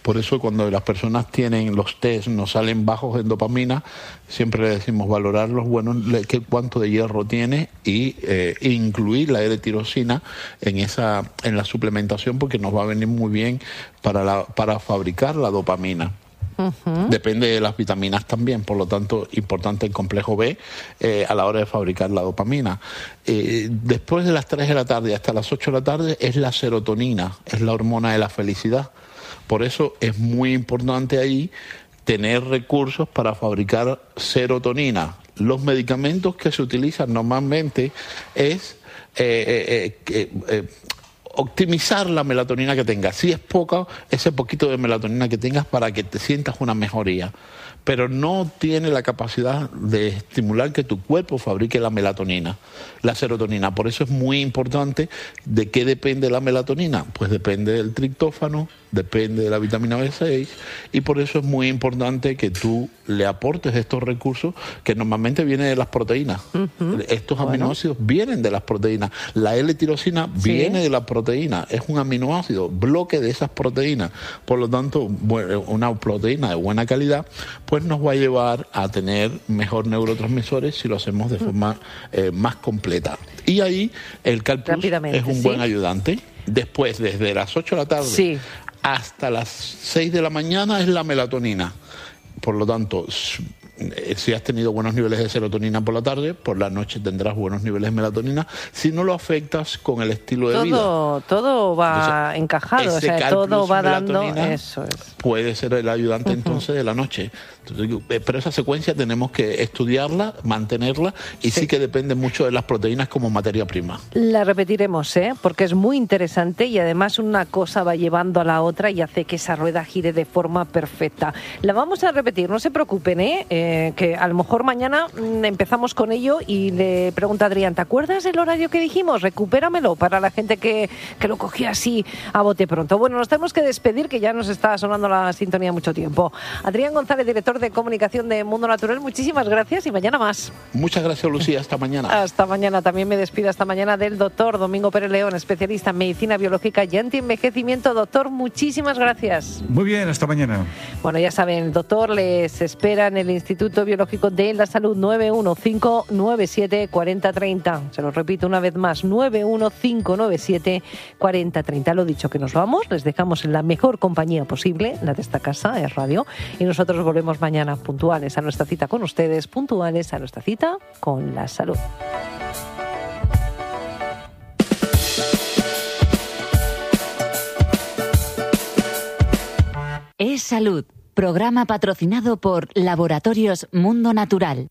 Por eso cuando las personas tienen los test, nos salen bajos en dopamina, siempre le decimos valorarlos, bueno, cuánto de hierro tiene y incluir la L-tirosina en la suplementación, porque nos va a venir muy bien para fabricar la dopamina. Depende de las vitaminas también, por lo tanto, importante el complejo B a la hora de fabricar la dopamina. Después de las 3 de la tarde hasta las 8 de la tarde es la serotonina, es la hormona de la felicidad. Por eso es muy importante ahí tener recursos para fabricar serotonina. Los medicamentos que se utilizan normalmente es optimizar la melatonina que tengas. Si es poca, ese poquito de melatonina que tengas para que te sientas una mejoría. Pero no tiene la capacidad de estimular que tu cuerpo fabrique la melatonina, la serotonina. Por eso es muy importante. ¿De qué depende la melatonina? Pues depende del triptófano, depende de la vitamina B6, y por eso es muy importante que tú le aportes estos recursos que normalmente vienen de las proteínas. Estos aminoácidos vienen de las proteínas. La L-tirosina viene de las proteínas, es un aminoácido, bloque de esas proteínas. Por lo tanto, una proteína de buena calidad pues nos va a llevar a tener mejor neurotransmisores si lo hacemos de forma más completa. Y ahí el CalPlus es un buen ayudante. Después, desde las 8 de la tarde hasta las 6 de la mañana es la melatonina. Por lo tanto, si has tenido buenos niveles de serotonina por la tarde, por la noche tendrás buenos niveles de melatonina. Si no lo afectas con el estilo de vida. Todo va encajado, o sea, todo va dando. Eso es. Puede ser el ayudante entonces de la noche. Entonces, pero esa secuencia tenemos que estudiarla, mantenerla, y sí que depende mucho de las proteínas como materia prima. La repetiremos, porque es muy interesante y además una cosa va llevando a la otra y hace que esa rueda gire de forma perfecta. La vamos a repetir, no se preocupen, que a lo mejor mañana empezamos con ello y le pregunta a Adrián, ¿te acuerdas del horario que dijimos? Recupéramelo para la gente que lo cogió así a bote pronto. Bueno, nos tenemos que despedir, que ya nos está sonando la sintonía mucho tiempo. Adrián González, director de comunicación de Mundo Natural, muchísimas gracias y mañana más. Muchas gracias, Lucía, hasta mañana. Hasta mañana. También me despido hasta mañana del doctor Domingo Pérez León, especialista en medicina biológica y antienvejecimiento. Doctor, muchísimas gracias. Muy bien, hasta mañana. Bueno, ya saben, el doctor les espera en el Instituto Biológico de la Salud, 915974030. Se lo repito una vez más, 915974030. Lo dicho, que nos vamos, les dejamos en la mejor compañía posible, la de esta casa, es radio, y nosotros volvemos mañana puntuales a nuestra cita con ustedes, puntuales a nuestra cita con la salud. Es Salud, programa patrocinado por Laboratorios Mundo Natural.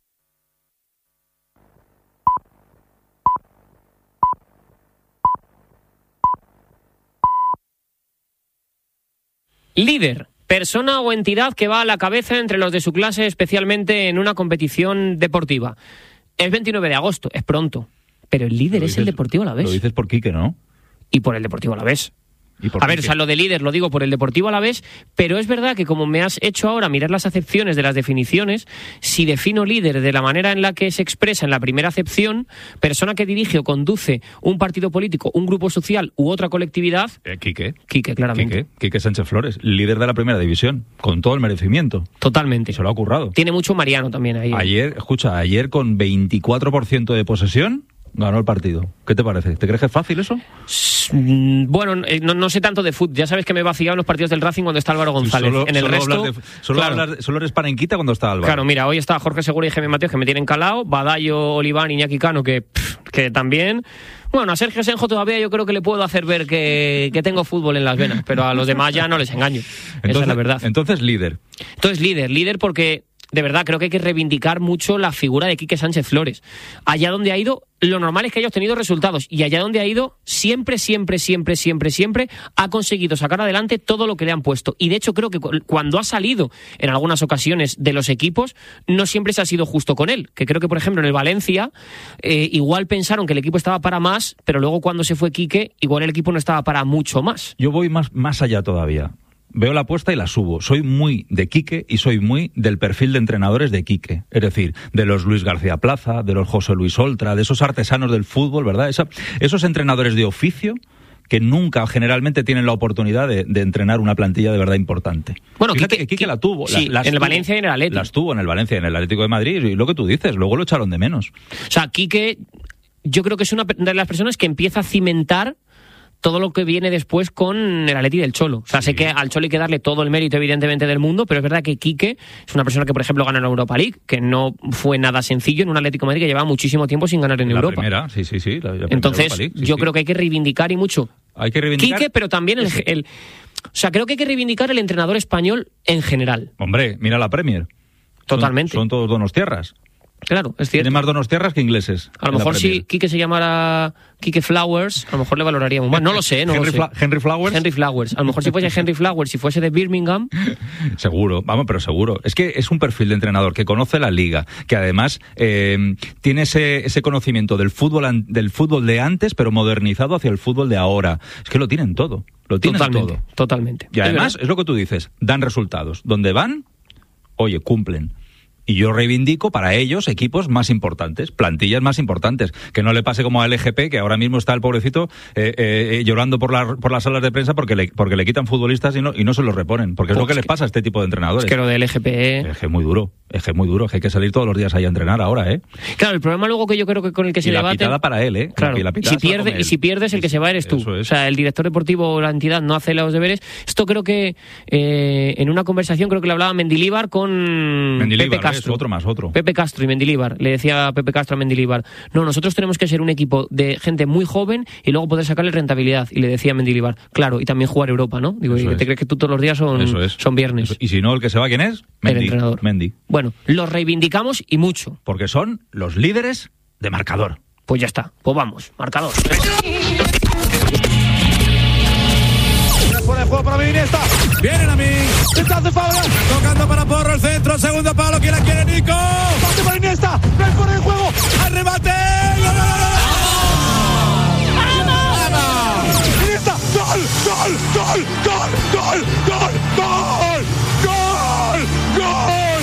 Líder, persona o entidad que va a la cabeza entre los de su clase, especialmente en una competición deportiva. Es 29 de agosto, es pronto, pero el líder es el Deportivo Alavés. Lo dices por Quique, ¿no? Y por el Deportivo Alavés. A ver, o sea, lo de líder lo digo por el Deportivo Alavés, pero es verdad que como me has hecho ahora mirar las acepciones de las definiciones, si defino líder de la manera en la que se expresa en la primera acepción, persona que dirige o conduce un partido político, un grupo social u otra colectividad... Quique, claramente. Quique Sánchez Flores, líder de la primera división, con todo el merecimiento. Totalmente. Y se lo ha currado. Tiene mucho Mariano también ahí. Ayer con 24% de posesión... ganó el partido. ¿Qué te parece? ¿Te crees que es fácil eso? Bueno, no sé tanto de fútbol. Ya sabes que me vaciaba en los partidos del Racing cuando está Álvaro González. Solo eres panenquita cuando está Álvaro. Claro, mira, hoy está Jorge Segura y Jaime Mateos, que me tienen calado. Badayo, Oliván, Iñaki Cano, que también... Bueno, a Sergio Senjo todavía yo creo que le puedo hacer ver que tengo fútbol en las venas, pero a los demás ya no les engaño. Esa es la verdad. Entonces, líder porque... De verdad, creo que hay que reivindicar mucho la figura de Quique Sánchez Flores. Allá donde ha ido, lo normal es que haya obtenido resultados. Y allá donde ha ido, siempre ha conseguido sacar adelante todo lo que le han puesto. Y de hecho, creo que cuando ha salido en algunas ocasiones de los equipos, no siempre se ha sido justo con él. Que creo que, por ejemplo, en el Valencia, igual pensaron que el equipo estaba para más, pero luego cuando se fue Quique, igual el equipo no estaba para mucho más. Yo voy más allá todavía. Veo la apuesta y la subo. Soy muy de Quique y soy muy del perfil de entrenadores de Quique. Es decir, de los Luis García Plaza, de los José Luis Oltra, de esos artesanos del fútbol, ¿verdad? Esos entrenadores de oficio que nunca generalmente tienen la oportunidad de entrenar una plantilla de verdad importante. Bueno, fíjate que Quique la tuvo. Sí, en el Valencia y en el Atlético. Las tuvo en el Valencia y en el Atlético de Madrid, y lo que tú dices, luego lo echaron de menos. O sea, Quique, yo creo que es una de las personas que empieza a cimentar todo lo que viene después con el Atleti del Cholo. O sea, sé que al Cholo hay que darle todo el mérito, evidentemente, del mundo, pero es verdad que Quique es una persona que, por ejemplo, gana en la Europa League, que no fue nada sencillo en un Atlético de Madrid que llevaba muchísimo tiempo sin ganar en Europa. Primera, sí. Entonces, yo creo que hay que reivindicar y mucho. Hay que reivindicar Quique, pero también o sea, creo que hay que reivindicar el entrenador español en general. Hombre, mira la Premier. Totalmente. Son todos donostiarras. Claro, es cierto. Tiene más donostiarras que ingleses. A lo mejor si Quique se llamara Quique Flowers, a lo mejor le valoraríamos más. No lo sé, Henry Flowers. Henry Flowers. A lo mejor si fuese Henry Flowers, si fuese de Birmingham. Seguro, pero seguro. Es que es un perfil de entrenador que conoce la liga, que además tiene ese conocimiento del fútbol de antes, pero modernizado hacia el fútbol de ahora. Es que lo tienen todo. Lo tienen todo. Totalmente. Y además, es lo que tú dices, dan resultados. Donde van, oye, cumplen. Y yo reivindico para ellos equipos más importantes, plantillas más importantes. Que no le pase como al LGP, que ahora mismo está el pobrecito llorando por las salas de prensa porque le quitan futbolistas y no se los reponen. Porque es lo que les pasa a este tipo de entrenadores. Es que lo del LGP... Es que es muy duro, que hay que salir todos los días ahí a entrenar ahora, ¿eh? Claro, el problema luego que yo creo que con el que se debate... Y la pitada para él, ¿eh? Claro, y si pierdes, el que se va eres tú. O sea, el director deportivo o la entidad no hace los deberes. Esto creo que en una conversación creo que le hablaba Mendilibar con Pepe Castro. Otro. Pepe Castro y Mendilibar. Le decía Pepe Castro a Mendilibar, no, nosotros tenemos que ser un equipo de gente muy joven y luego poder sacarle rentabilidad. Y le decía Mendilibar, claro, y también jugar Europa, ¿no? Digo, ¿te crees que tú todos los días son viernes? Y si no, el que se va, ¿quién es? El entrenador. Mendy. Bueno, los reivindicamos y mucho. Porque son los líderes de marcador. Pues ya está, pues vamos, marcador. Fuera de juego para Iniesta. Vienen a mí. Rechazo Fabra. Tocando para Porro el centro. Segundo palo. ¿Quién la quiere, Nico? Pase para Iniesta. Ven fuera de juego. Al remate. ¡Gol! Iniesta. ¡Gol! ¡Gol! ¡Gol! ¡Gol! ¡Gol! ¡Gol! ¡Gol! ¡Gol! ¡Gol!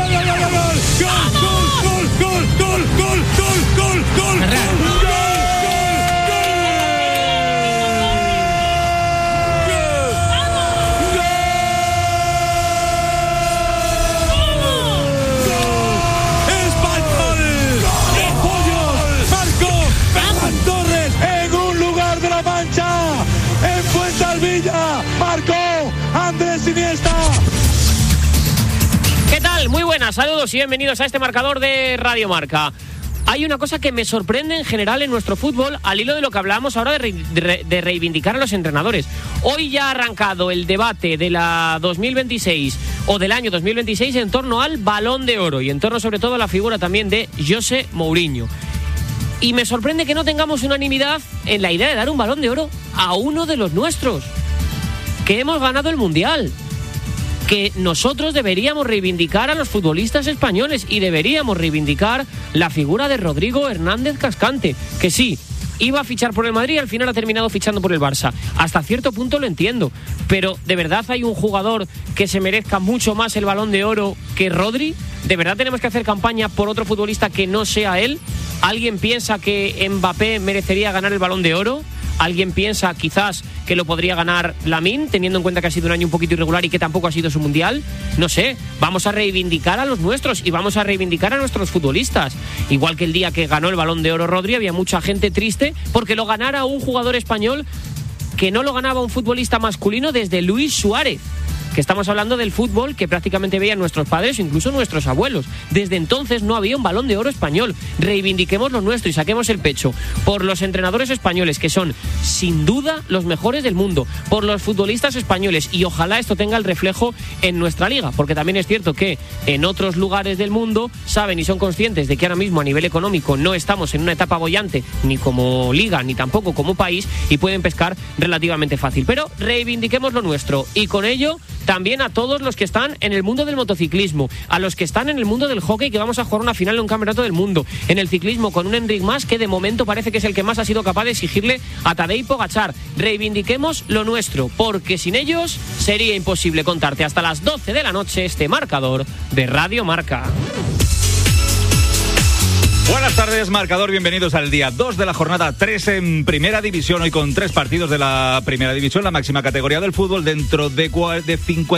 Iniesta. ¿Qué tal? Muy buenas, saludos y bienvenidos a este marcador de Radio Marca. Hay una cosa que me sorprende en general en nuestro fútbol, al hilo de lo que hablábamos ahora de reivindicar a los entrenadores. Hoy ya ha arrancado el debate de la 2026 o del año 2026 en torno al Balón de Oro y en torno sobre todo a la figura también de José Mourinho. Y me sorprende que no tengamos unanimidad en la idea de dar un Balón de Oro a uno de los nuestros, que hemos ganado el Mundial, que nosotros deberíamos reivindicar a los futbolistas españoles y deberíamos reivindicar la figura de Rodrigo Hernández Cascante, que sí, iba a fichar por el Madrid y al final ha terminado fichando por el Barça. Hasta cierto punto lo entiendo, pero ¿de verdad hay un jugador que se merezca mucho más el Balón de Oro que Rodri? ¿De verdad tenemos que hacer campaña por otro futbolista que no sea él? ¿Alguien piensa que Mbappé merecería ganar el Balón de Oro? ¿Alguien piensa quizás que lo podría ganar Lamine, teniendo en cuenta que ha sido un año un poquito irregular y que tampoco ha sido su Mundial? No sé, vamos a reivindicar a los nuestros y vamos a reivindicar a nuestros futbolistas. Igual que el día que ganó el Balón de Oro Rodri, había mucha gente triste porque lo ganara un jugador español que no lo ganaba un futbolista masculino desde Luis Suárez. Que estamos hablando del fútbol que prácticamente veían nuestros padres o incluso nuestros abuelos. Desde entonces no había un Balón de Oro español. Reivindiquemos lo nuestro y saquemos el pecho por los entrenadores españoles, que son sin duda los mejores del mundo, por los futbolistas españoles, y ojalá esto tenga el reflejo en nuestra liga, porque también es cierto que en otros lugares del mundo saben y son conscientes de que ahora mismo a nivel económico no estamos en una etapa boyante, ni como liga ni tampoco como país, y pueden pescar relativamente fácil. Pero reivindiquemos lo nuestro y con ello también a todos los que están en el mundo del motociclismo, a los que están en el mundo del hockey, que vamos a jugar una final de un campeonato del mundo, en el ciclismo con un Enric Mas que de momento parece que es el que más ha sido capaz de exigirle a Tadej Pogačar. Reivindiquemos lo nuestro, porque sin ellos sería imposible contarte hasta las 12 de la noche este marcador de Radio Marca. Buenas tardes, marcador, bienvenidos al día 2 de la jornada 3 en Primera División, hoy con 3 partidos de la Primera División, la máxima categoría del fútbol. Dentro de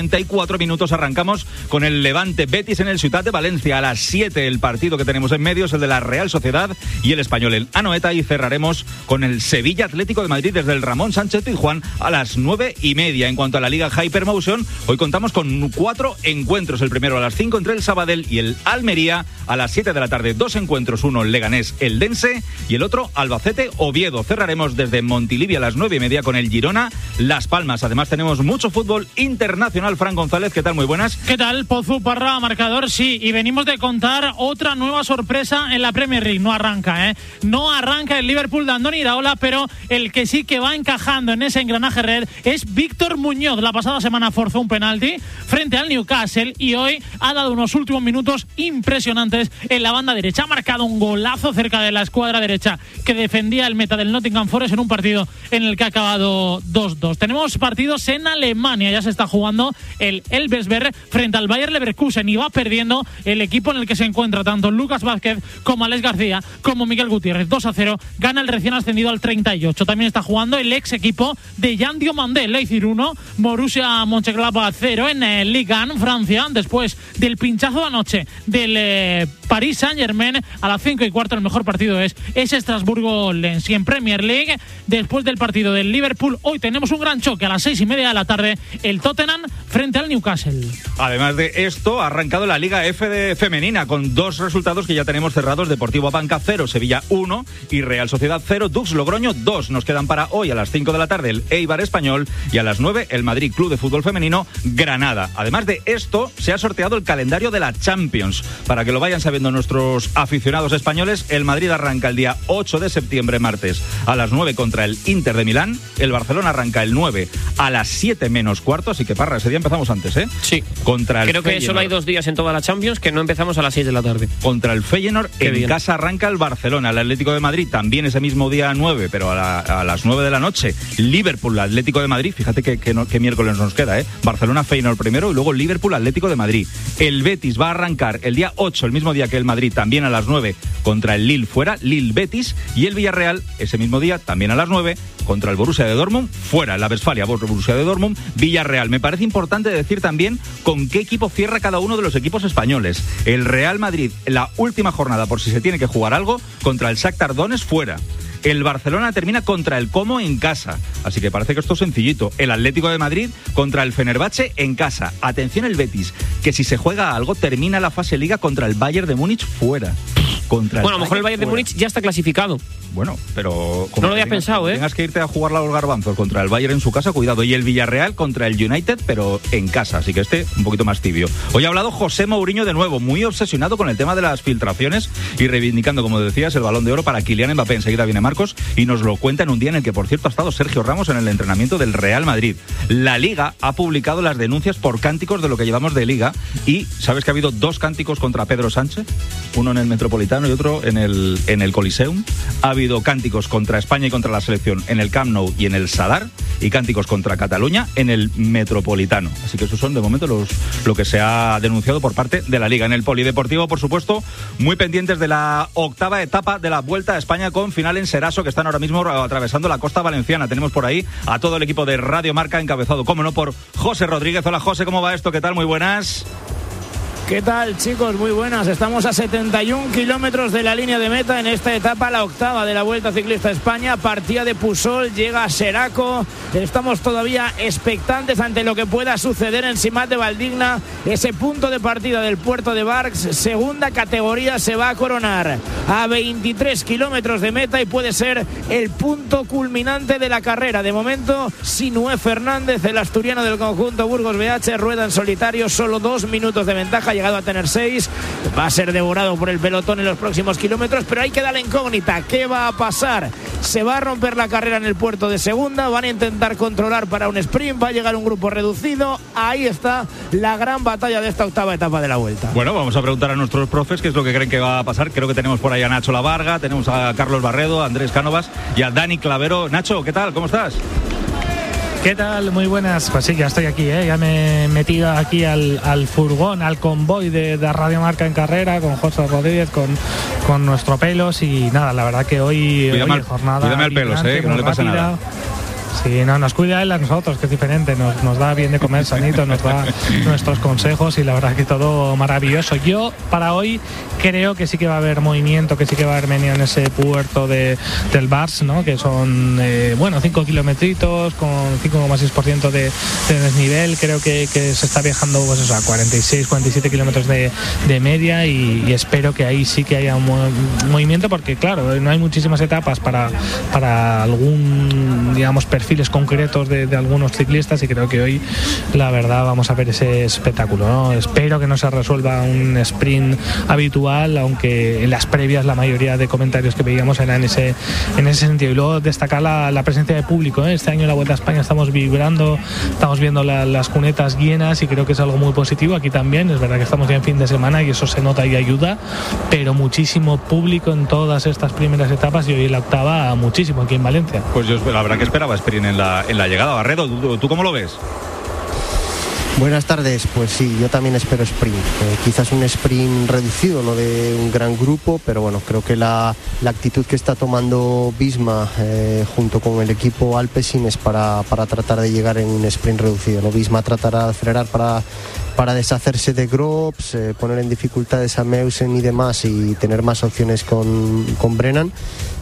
54 minutos arrancamos con el Levante Betis en el Ciutat de Valencia. A las 7 el partido que tenemos en medio es el de la Real Sociedad y el Español en Anoeta, y cerraremos con el Sevilla Atlético de Madrid desde el Ramón Sánchez Pizjuán a las 9:30. En cuanto a la Liga Hypermotion, hoy contamos con 4 encuentros, el primero a las 5 entre el Sabadell y el Almería, a las 7 de la tarde 2 encuentros, uno Leganés Eldense y el otro Albacete Oviedo. Cerraremos desde Montilivi a las 9:30 con el Girona Las Palmas. Además tenemos mucho fútbol internacional. Fran González, ¿qué tal? Muy buenas. ¿Qué tal? Pozu Parra, marcador, sí, y venimos de contar otra nueva sorpresa en la Premier League. No arranca, no arranca el Liverpool de Andoni Iraola, pero el que sí que va encajando en ese engranaje red es Víctor Muñoz. La pasada semana forzó un penalti frente al Newcastle y hoy ha dado unos últimos minutos impresionantes en la banda derecha. Ha marcado un golazo cerca de la escuadra derecha que defendía el meta del Nottingham Forest en un partido en el que ha acabado 2-2. Tenemos partidos en Alemania, ya se está jugando el Elversberg frente al Bayer Leverkusen y va perdiendo el equipo en el que se encuentra tanto Lucas Vázquez como Alex García como Miguel Gutiérrez. 2-0, gana el recién ascendido al 38. También está jugando el ex equipo de Jan Diomandé, Leipzig 1, Borussia Mönchengladbach 0 en Ligue 1 Francia, después del pinchazo de anoche del Paris Saint-Germain. A las 5:15 el mejor partido es Estrasburgo-Lens. Y en Premier League, después del partido del Liverpool, hoy tenemos un gran choque a las 6:30 de la tarde, el Tottenham frente al Newcastle. Además de esto, ha arrancado la Liga F de femenina con 2 resultados que ya tenemos cerrados: Deportivo Abanca 0, Sevilla 1 y Real Sociedad 0, Dux Logroño 2. Nos quedan para hoy a las 5 de la tarde el Eibar Español y a las 9 el Madrid Club de Fútbol Femenino Granada. Además de esto, se ha sorteado el calendario de la Champions. Para que lo vayan sabiendo nuestros aficionados españoles, el Madrid arranca el día 8 de septiembre, martes, a las 9 contra el Inter de Milán. El Barcelona arranca el 9 a las 7:15, así que Parra, ese día empezamos antes, ¿eh? Sí. Contra el Creo que Feyenoord. solo hay 2 días en toda la Champions que no empezamos a las 6 de la tarde. Contra el Feyenoord, en bien. casa arranca el Barcelona. El Atlético de Madrid también ese mismo día 9, pero a las 9 de la noche. Liverpool, Atlético de Madrid, fíjate que miércoles nos queda, ¿eh? Barcelona, Feyenoord primero y luego Liverpool, Atlético de Madrid. El Betis va a arrancar el día 8, el mismo día que el Madrid, también a las 9, contra el Lille fuera, Lille Betis, y el Villarreal ese mismo día, también a las 9, contra el Borussia de Dortmund, fuera, la Westfalia, Borussia de Dortmund, Villarreal. Me parece importante decir también con qué equipo cierra cada uno de los equipos españoles. El Real Madrid, la última jornada, por si se tiene que jugar algo, contra el Shakhtar Donetsk fuera. El Barcelona termina contra el Como en casa, así que parece que esto es sencillito. El Atlético de Madrid contra el Fenerbahce en casa. Atención el Betis, que si se juega algo termina la fase Liga contra el Bayern de Múnich fuera. Bueno, a lo mejor el Bayern de Múnich ya está clasificado. Bueno, pero... No lo había pensado, ¿eh? Tengas que irte a jugar los garbanzos contra el Bayern en su casa, cuidado. Y el Villarreal contra el United, pero en casa, así que un poquito más tibio. Hoy ha hablado José Mourinho de nuevo, muy obsesionado con el tema de las filtraciones y reivindicando, como decías, el Balón de Oro para Kylian Mbappé. Enseguida viene Marcos y nos lo cuenta en un día en el que, por cierto, ha estado Sergio Ramos en el entrenamiento del Real Madrid. La Liga ha publicado las denuncias por cánticos de lo que llevamos de Liga y ¿sabes que ha habido 2 cánticos contra Pedro Sánchez? Uno en el Metropolitano y otro en el Coliseum. Ha habido cánticos contra España y contra la selección en el Camp Nou y en el Sadar, y cánticos contra Cataluña en el Metropolitano. Así que esos son de momento lo que se ha denunciado por parte de la Liga. En el Polideportivo, por supuesto, muy pendientes de la 8ª etapa de la Vuelta a España con final en Seraso, que están ahora mismo atravesando la costa valenciana. Tenemos por ahí a todo el equipo de Radio Marca encabezado, cómo no, por José Rodríguez. Hola José, ¿cómo va esto? ¿Qué tal? Muy buenas. ¿Qué tal, chicos? Muy buenas. Estamos a 71 kilómetros de la línea de meta en esta etapa, la 8ª de la Vuelta Ciclista a España. Partida de Pusol, llega a Seraco. Estamos todavía expectantes ante lo que pueda suceder en Simat de Valdigna. Ese punto de partida del puerto de Barx, segunda categoría, se va a coronar a 23 kilómetros de meta y puede ser el punto culminante de la carrera. De momento, Sinué Fernández, el asturiano del conjunto Burgos BH, rueda en solitario, solo 2 minutos de ventaja, llegado a tener 6, va a ser devorado por el pelotón en los próximos kilómetros, pero ahí queda la incógnita. ¿Qué va a pasar? ¿Se va a romper la carrera en el puerto de segunda? ¿Van a intentar controlar para un sprint? ¿Va a llegar un grupo reducido? Ahí está la gran batalla de esta 8ª etapa de la Vuelta. Bueno, vamos a preguntar a nuestros profes qué es lo que creen que va a pasar. Creo que tenemos por ahí a Nacho Lavarga, tenemos a Carlos Barredo, a Andrés Cánovas y a Dani Clavero. Nacho, ¿qué tal? ¿Cómo estás? ¿Qué tal? Muy buenas. Pues sí, ya estoy aquí, ya me he metido aquí al furgón, al convoy de Radio Marca en carrera, con José Rodríguez, con nuestro Pelos, y nada, la verdad que hoy jornada. Cuídame al Pelos, que no le pasa nada. Sí, no, nos cuida él a nosotros, que es diferente, nos da bien de comer sanito, nos da nuestros consejos, y la verdad que todo maravilloso. Yo para hoy creo que sí que va a haber movimiento, que sí que va a haber venido en ese puerto del Bars, ¿no? Que son 5 kilometritos con 5,6% de desnivel. Creo que se está viajando pues eso, a 46, 47 kilómetros de media, y espero que ahí sí que haya un movimiento, porque claro, no hay muchísimas etapas para algún, digamos, perfiles concretos de algunos ciclistas, y creo que hoy la verdad vamos a ver ese espectáculo, ¿no? Espero que no se resuelva un sprint habitual, aunque en las previas la mayoría de comentarios que veíamos eran en ese sentido. Y luego destacar la presencia de público, ¿eh? Este año en la Vuelta a España estamos vibrando, estamos viendo las cunetas llenas, y creo que es algo muy positivo. Aquí también es verdad que estamos ya en fin de semana y eso se nota y ayuda, pero muchísimo público en todas estas primeras etapas, y hoy en la octava muchísimo aquí en Valencia. Pues yo la verdad que esperaba sprint en la llegada. Barredo, ¿tú cómo lo ves? Buenas tardes, pues sí, yo también espero sprint, quizás un sprint reducido, no de un gran grupo, pero bueno, creo que la actitud que está tomando Visma junto con el equipo Alpecin es para tratar de llegar en un sprint reducido, ¿no? Visma tratará de acelerar para deshacerse de Groves, poner en dificultades a Meusen y demás, y tener más opciones con Brennan.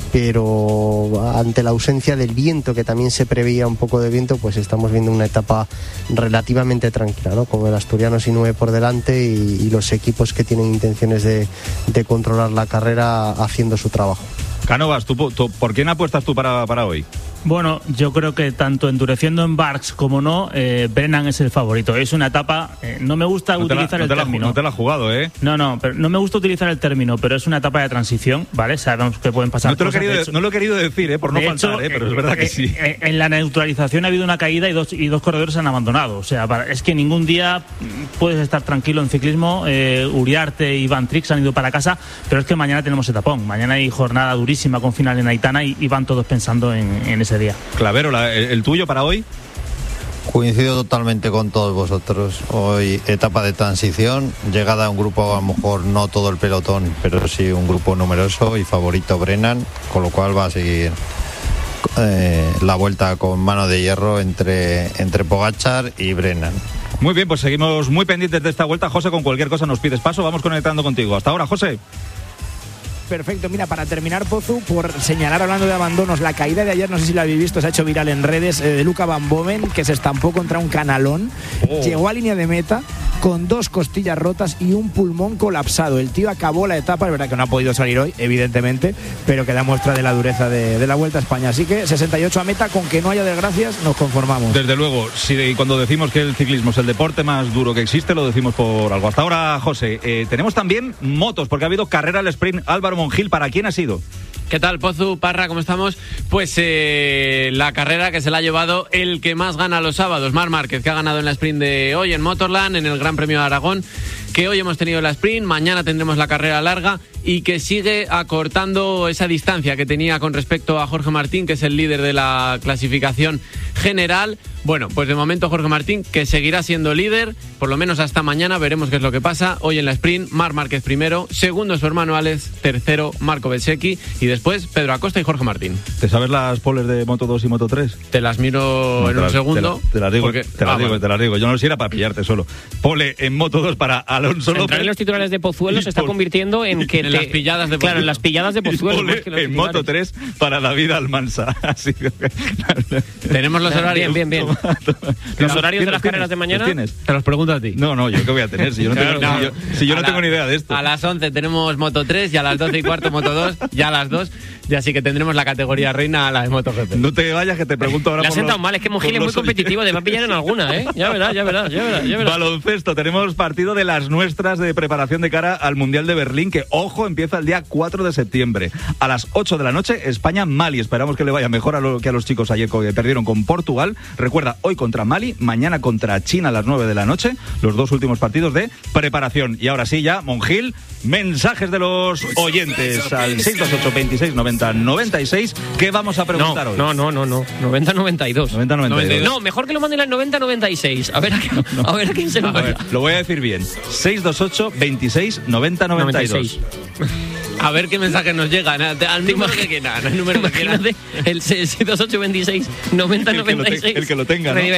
Pero ante la ausencia del viento, que también se preveía un poco de viento, pues estamos viendo una etapa relativamente tranquila, ¿no? Con el asturiano sin 9 por delante y los equipos que tienen intenciones de controlar la carrera haciendo su trabajo. Cánovas, ¿tú por quién apuestas tú para hoy? Bueno, yo creo que tanto endureciendo en Barks como no, Brennan es el favorito. Es una etapa, no me gusta utilizar el término. No te la has jugado, ¿eh? No, pero no me gusta utilizar el término, pero es una etapa de transición, ¿vale? Sabemos que pueden pasar cosas. No lo he querido decir, por no faltar, pero es verdad que sí. En la neutralización ha habido una caída y dos corredores han abandonado. O sea, es que ningún día puedes estar tranquilo en ciclismo. Uriarte y Van Trix han ido para casa, pero es que mañana tenemos etapón. Mañana hay jornada durísima con final en Aitana y van todos pensando en ese día. Clavero, ¿el tuyo para hoy? Coincido totalmente con todos vosotros. Hoy etapa de transición, llegada a un grupo, a lo mejor no todo el pelotón, pero sí un grupo numeroso, y favorito Brennan, con lo cual va a seguir la vuelta con mano de hierro entre Pogačar y Brennan. Muy bien, pues seguimos muy pendientes de esta vuelta. José, con cualquier cosa nos pides paso, vamos conectando contigo. Hasta ahora, José. Perfecto, mira, para terminar, Pozu, por señalar, hablando de abandonos, la caída de ayer, no sé si la habéis visto, se ha hecho viral en redes, de Luca Van Bomen, que se estampó contra un canalón, llegó a línea de meta con 2 costillas rotas y un pulmón colapsado. El tío acabó la etapa, es verdad que no ha podido salir hoy, evidentemente, pero que da muestra de la dureza de la Vuelta a España. Así que 68 a meta, con que no haya desgracias, nos conformamos. Desde luego, cuando decimos que el ciclismo es el deporte más duro que existe, lo decimos por algo. Hasta ahora, José, tenemos también motos, porque ha habido carrera al sprint. Álvaro Monjil, ¿para quién ha sido? ¿Qué tal, Pozu, Parra? ¿Cómo estamos? Pues la carrera que se la ha llevado el que más gana los sábados, Marc Márquez, que ha ganado en la sprint de hoy en Motorland, en el Gran Premio de Aragón, que hoy hemos tenido la sprint, mañana tendremos la carrera larga, y que sigue acortando esa distancia que tenía con respecto a Jorge Martín, que es el líder de la clasificación general. Bueno, pues de momento Jorge Martín, que seguirá siendo líder, por lo menos hasta mañana, veremos qué es lo que pasa. Hoy en la sprint, Marc Márquez primero, segundo su hermano Alex, tercero Marco Bezzecchi, y después Pedro Acosta y Jorge Martín. ¿Te sabes las poles de Moto 2 y Moto 3? Te las miro en un segundo. Te las digo. Yo no sé si era para pillarte solo. Pole en Moto 2 para Alonso López. Entrar en los titulares de Pozuelo se está convirtiendo en que en las pilladas de Pozuelo. Claro, en las pilladas de Pozuelo. Pole en Moto 3 para David Almansa. Así que... Tenemos los horarios. Bien. ¿Los horarios de las carreras de mañana? Te los pregunto a ti. No, yo qué voy a tener si yo no tengo ni idea de esto. A las 11 tenemos Moto 3 y a las 12 y cuarto Moto 2, ya a las 2, y así que tendremos la categoría reina a la de MotoGP. No te vayas, que te pregunto ahora. Le ha sentado mal, es que Monjil es muy competitivo, te va a pillar en alguna, ¿eh? Ya verás. Baloncesto, tenemos partido de las nuestras de preparación de cara al Mundial de Berlín, que, ojo, empieza el día 4 de septiembre. A las 8 de la noche, España-Mali. Esperamos que le vaya mejor que a los chicos ayer, que perdieron con Portugal. Recuerda, hoy contra Mali, mañana contra China a las 9 de la noche, los 2 últimos partidos de preparación. Y ahora sí, ya, Monjil, mensajes de los oyentes al 628 26 90 90-96. ¿Qué vamos a preguntar hoy? No. 90-92. 90-92. No, mejor que lo manden al 90-96. A ver a quién se lo manda. Lo voy a decir bien. 628-26-90-92. A ver qué mensajes nos llegan. Al número que quieran. El número que quieran. El 628-26-90-96. El que lo tenga, ¿no?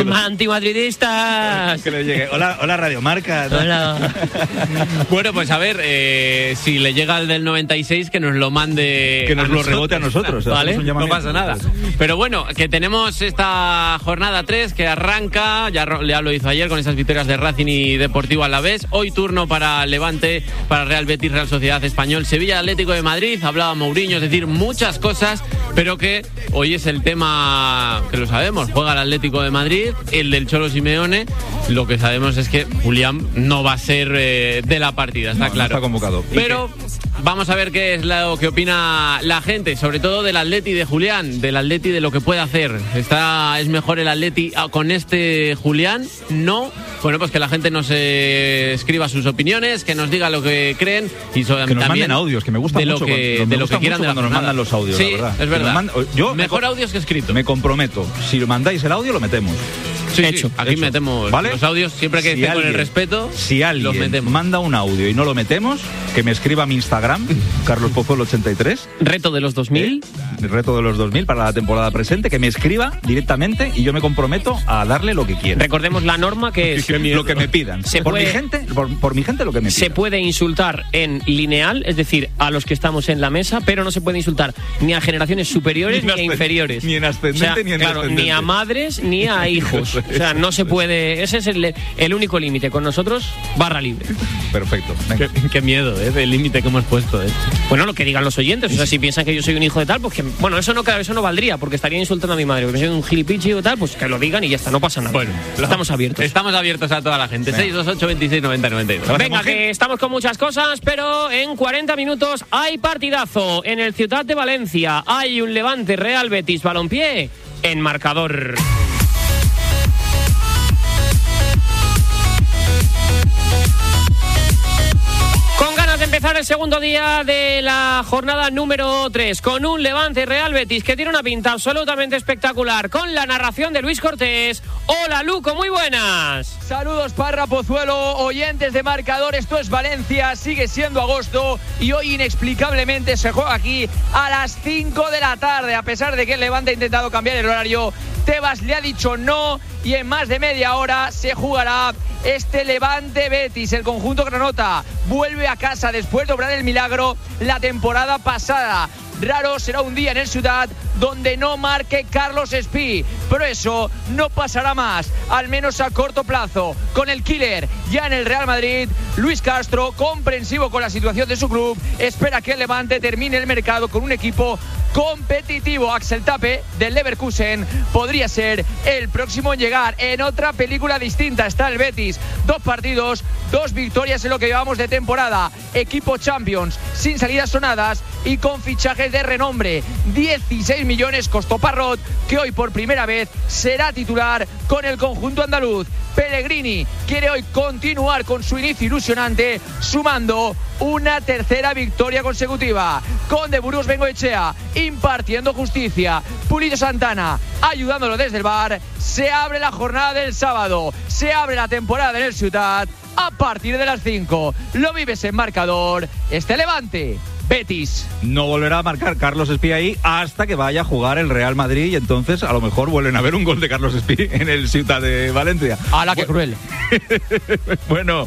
Antimadridistas. Que le llegue. Hola Radio Marca. Hola. Bueno, pues a ver, si le llega el del 96, que nos lo mande. Que nos lo rebote a nosotros. Vale, no pasa nada. Pero bueno, que tenemos esta jornada 3 que arranca, ya lo hizo ayer con esas victorias de Racing y Deportivo Alavés. Hoy turno para Levante, para Real Betis, Real Sociedad, Español, Sevilla, Atlético de Madrid. Hablaba Mourinho, es decir, muchas cosas, pero que hoy es el tema que lo sabemos. Juega el Atlético de Madrid, el del Cholo Simeone. Lo que sabemos es que Julián no va a ser de la partida, está claro. No está convocado. Pero vamos a ver qué es lo que opina la gente, sobre todo del Atleti de Julián, del Atleti, de lo que puede hacer. ¿Es mejor el Atleti con este Julián? No. Bueno, pues que la gente nos escriba sus opiniones, que nos diga lo que creen y que nos manden audios, que me gusta de mucho lo que quieran cuando nos mandan los audios, sí, la verdad. Es verdad. Mejor audios que escrito. Me comprometo. Si mandáis el audio, lo metemos. Sí, aquí metemos los audios, siempre que esté con el respeto. Si alguien manda un audio y no lo metemos, que me escriba a mi Instagram, carlospozuelo83. Reto de los 2000. Reto de los 2000 para la temporada presente, que me escriba directamente y yo me comprometo a darle lo que quiera. Recordemos la norma que es lo que me pidan. Por mi gente lo que me pidan. Se puede insultar en lineal, es decir, a los que estamos en la mesa, pero no se puede insultar ni a generaciones superiores ni a inferiores. Ni en ascendente ni en descendente. Ni a madres ni a hijos. O sea, no se puede. Ese es el único límite. Con nosotros, barra libre. Perfecto. Qué miedo, del límite que hemos puesto. Bueno, lo que digan los oyentes. O sea, si piensan que yo soy un hijo de tal, pues que. Bueno, eso no valdría, porque estaría insultando a mi madre. Porque soy un gilipichi o tal, pues que lo digan y ya está, no pasa nada. Bueno, estamos abiertos. Estamos abiertos a toda la gente. 628-26-90-92. Venga, que estamos con muchas cosas, pero en 40 minutos hay partidazo. En el Ciutat de Valencia hay un Levante Real Betis Balompié en marcador. De empezar el segundo día de la jornada número 3 con un Levante Real Betis que tiene una pinta absolutamente espectacular, con la narración de Luis Cortés. Hola Luco, muy buenas. Saludos Parra, Pozuelo, oyentes de marcador. Esto es Valencia, sigue siendo agosto y hoy inexplicablemente se juega aquí a las 5 de la tarde, a pesar de que el Levante ha intentado cambiar el horario. Tebas le ha dicho no y en más de media hora se jugará este Levante Betis. El conjunto granota vuelve a casa después de obrar el milagro la temporada pasada. Raro será un día en el Ciutat donde no marque Carlos Espí, pero eso no pasará más, al menos a corto plazo. Con el killer ya en el Real Madrid, Luis Castro, comprensivo con la situación de su club, espera que el Levante termine el mercado con un equipo competitivo. Axel Tape del Leverkusen podría ser el próximo en llegar. En otra película distinta está el Betis, 2 partidos, 2 victorias en lo que llevamos de temporada, equipo Champions, sin salidas sonadas y con fichajes de renombre. 16 millones costó Parrot, que hoy por primera vez será titular con el conjunto andaluz. Pellegrini quiere hoy continuar con su inicio ilusionante, sumando una tercera victoria consecutiva. Con de Burgos Bengoechea impartiendo justicia, Pulido Santana ayudándolo desde el bar. Se abre la jornada del sábado, se abre la temporada en el Ciutat a partir de las 5. Lo vives en marcador. Este Levante Betis. No volverá a marcar Carlos Espí ahí hasta que vaya a jugar el Real Madrid y entonces a lo mejor vuelven a ver un gol de Carlos Espí en el Ciutat de Valencia. ¡Hala, qué cruel! Bueno,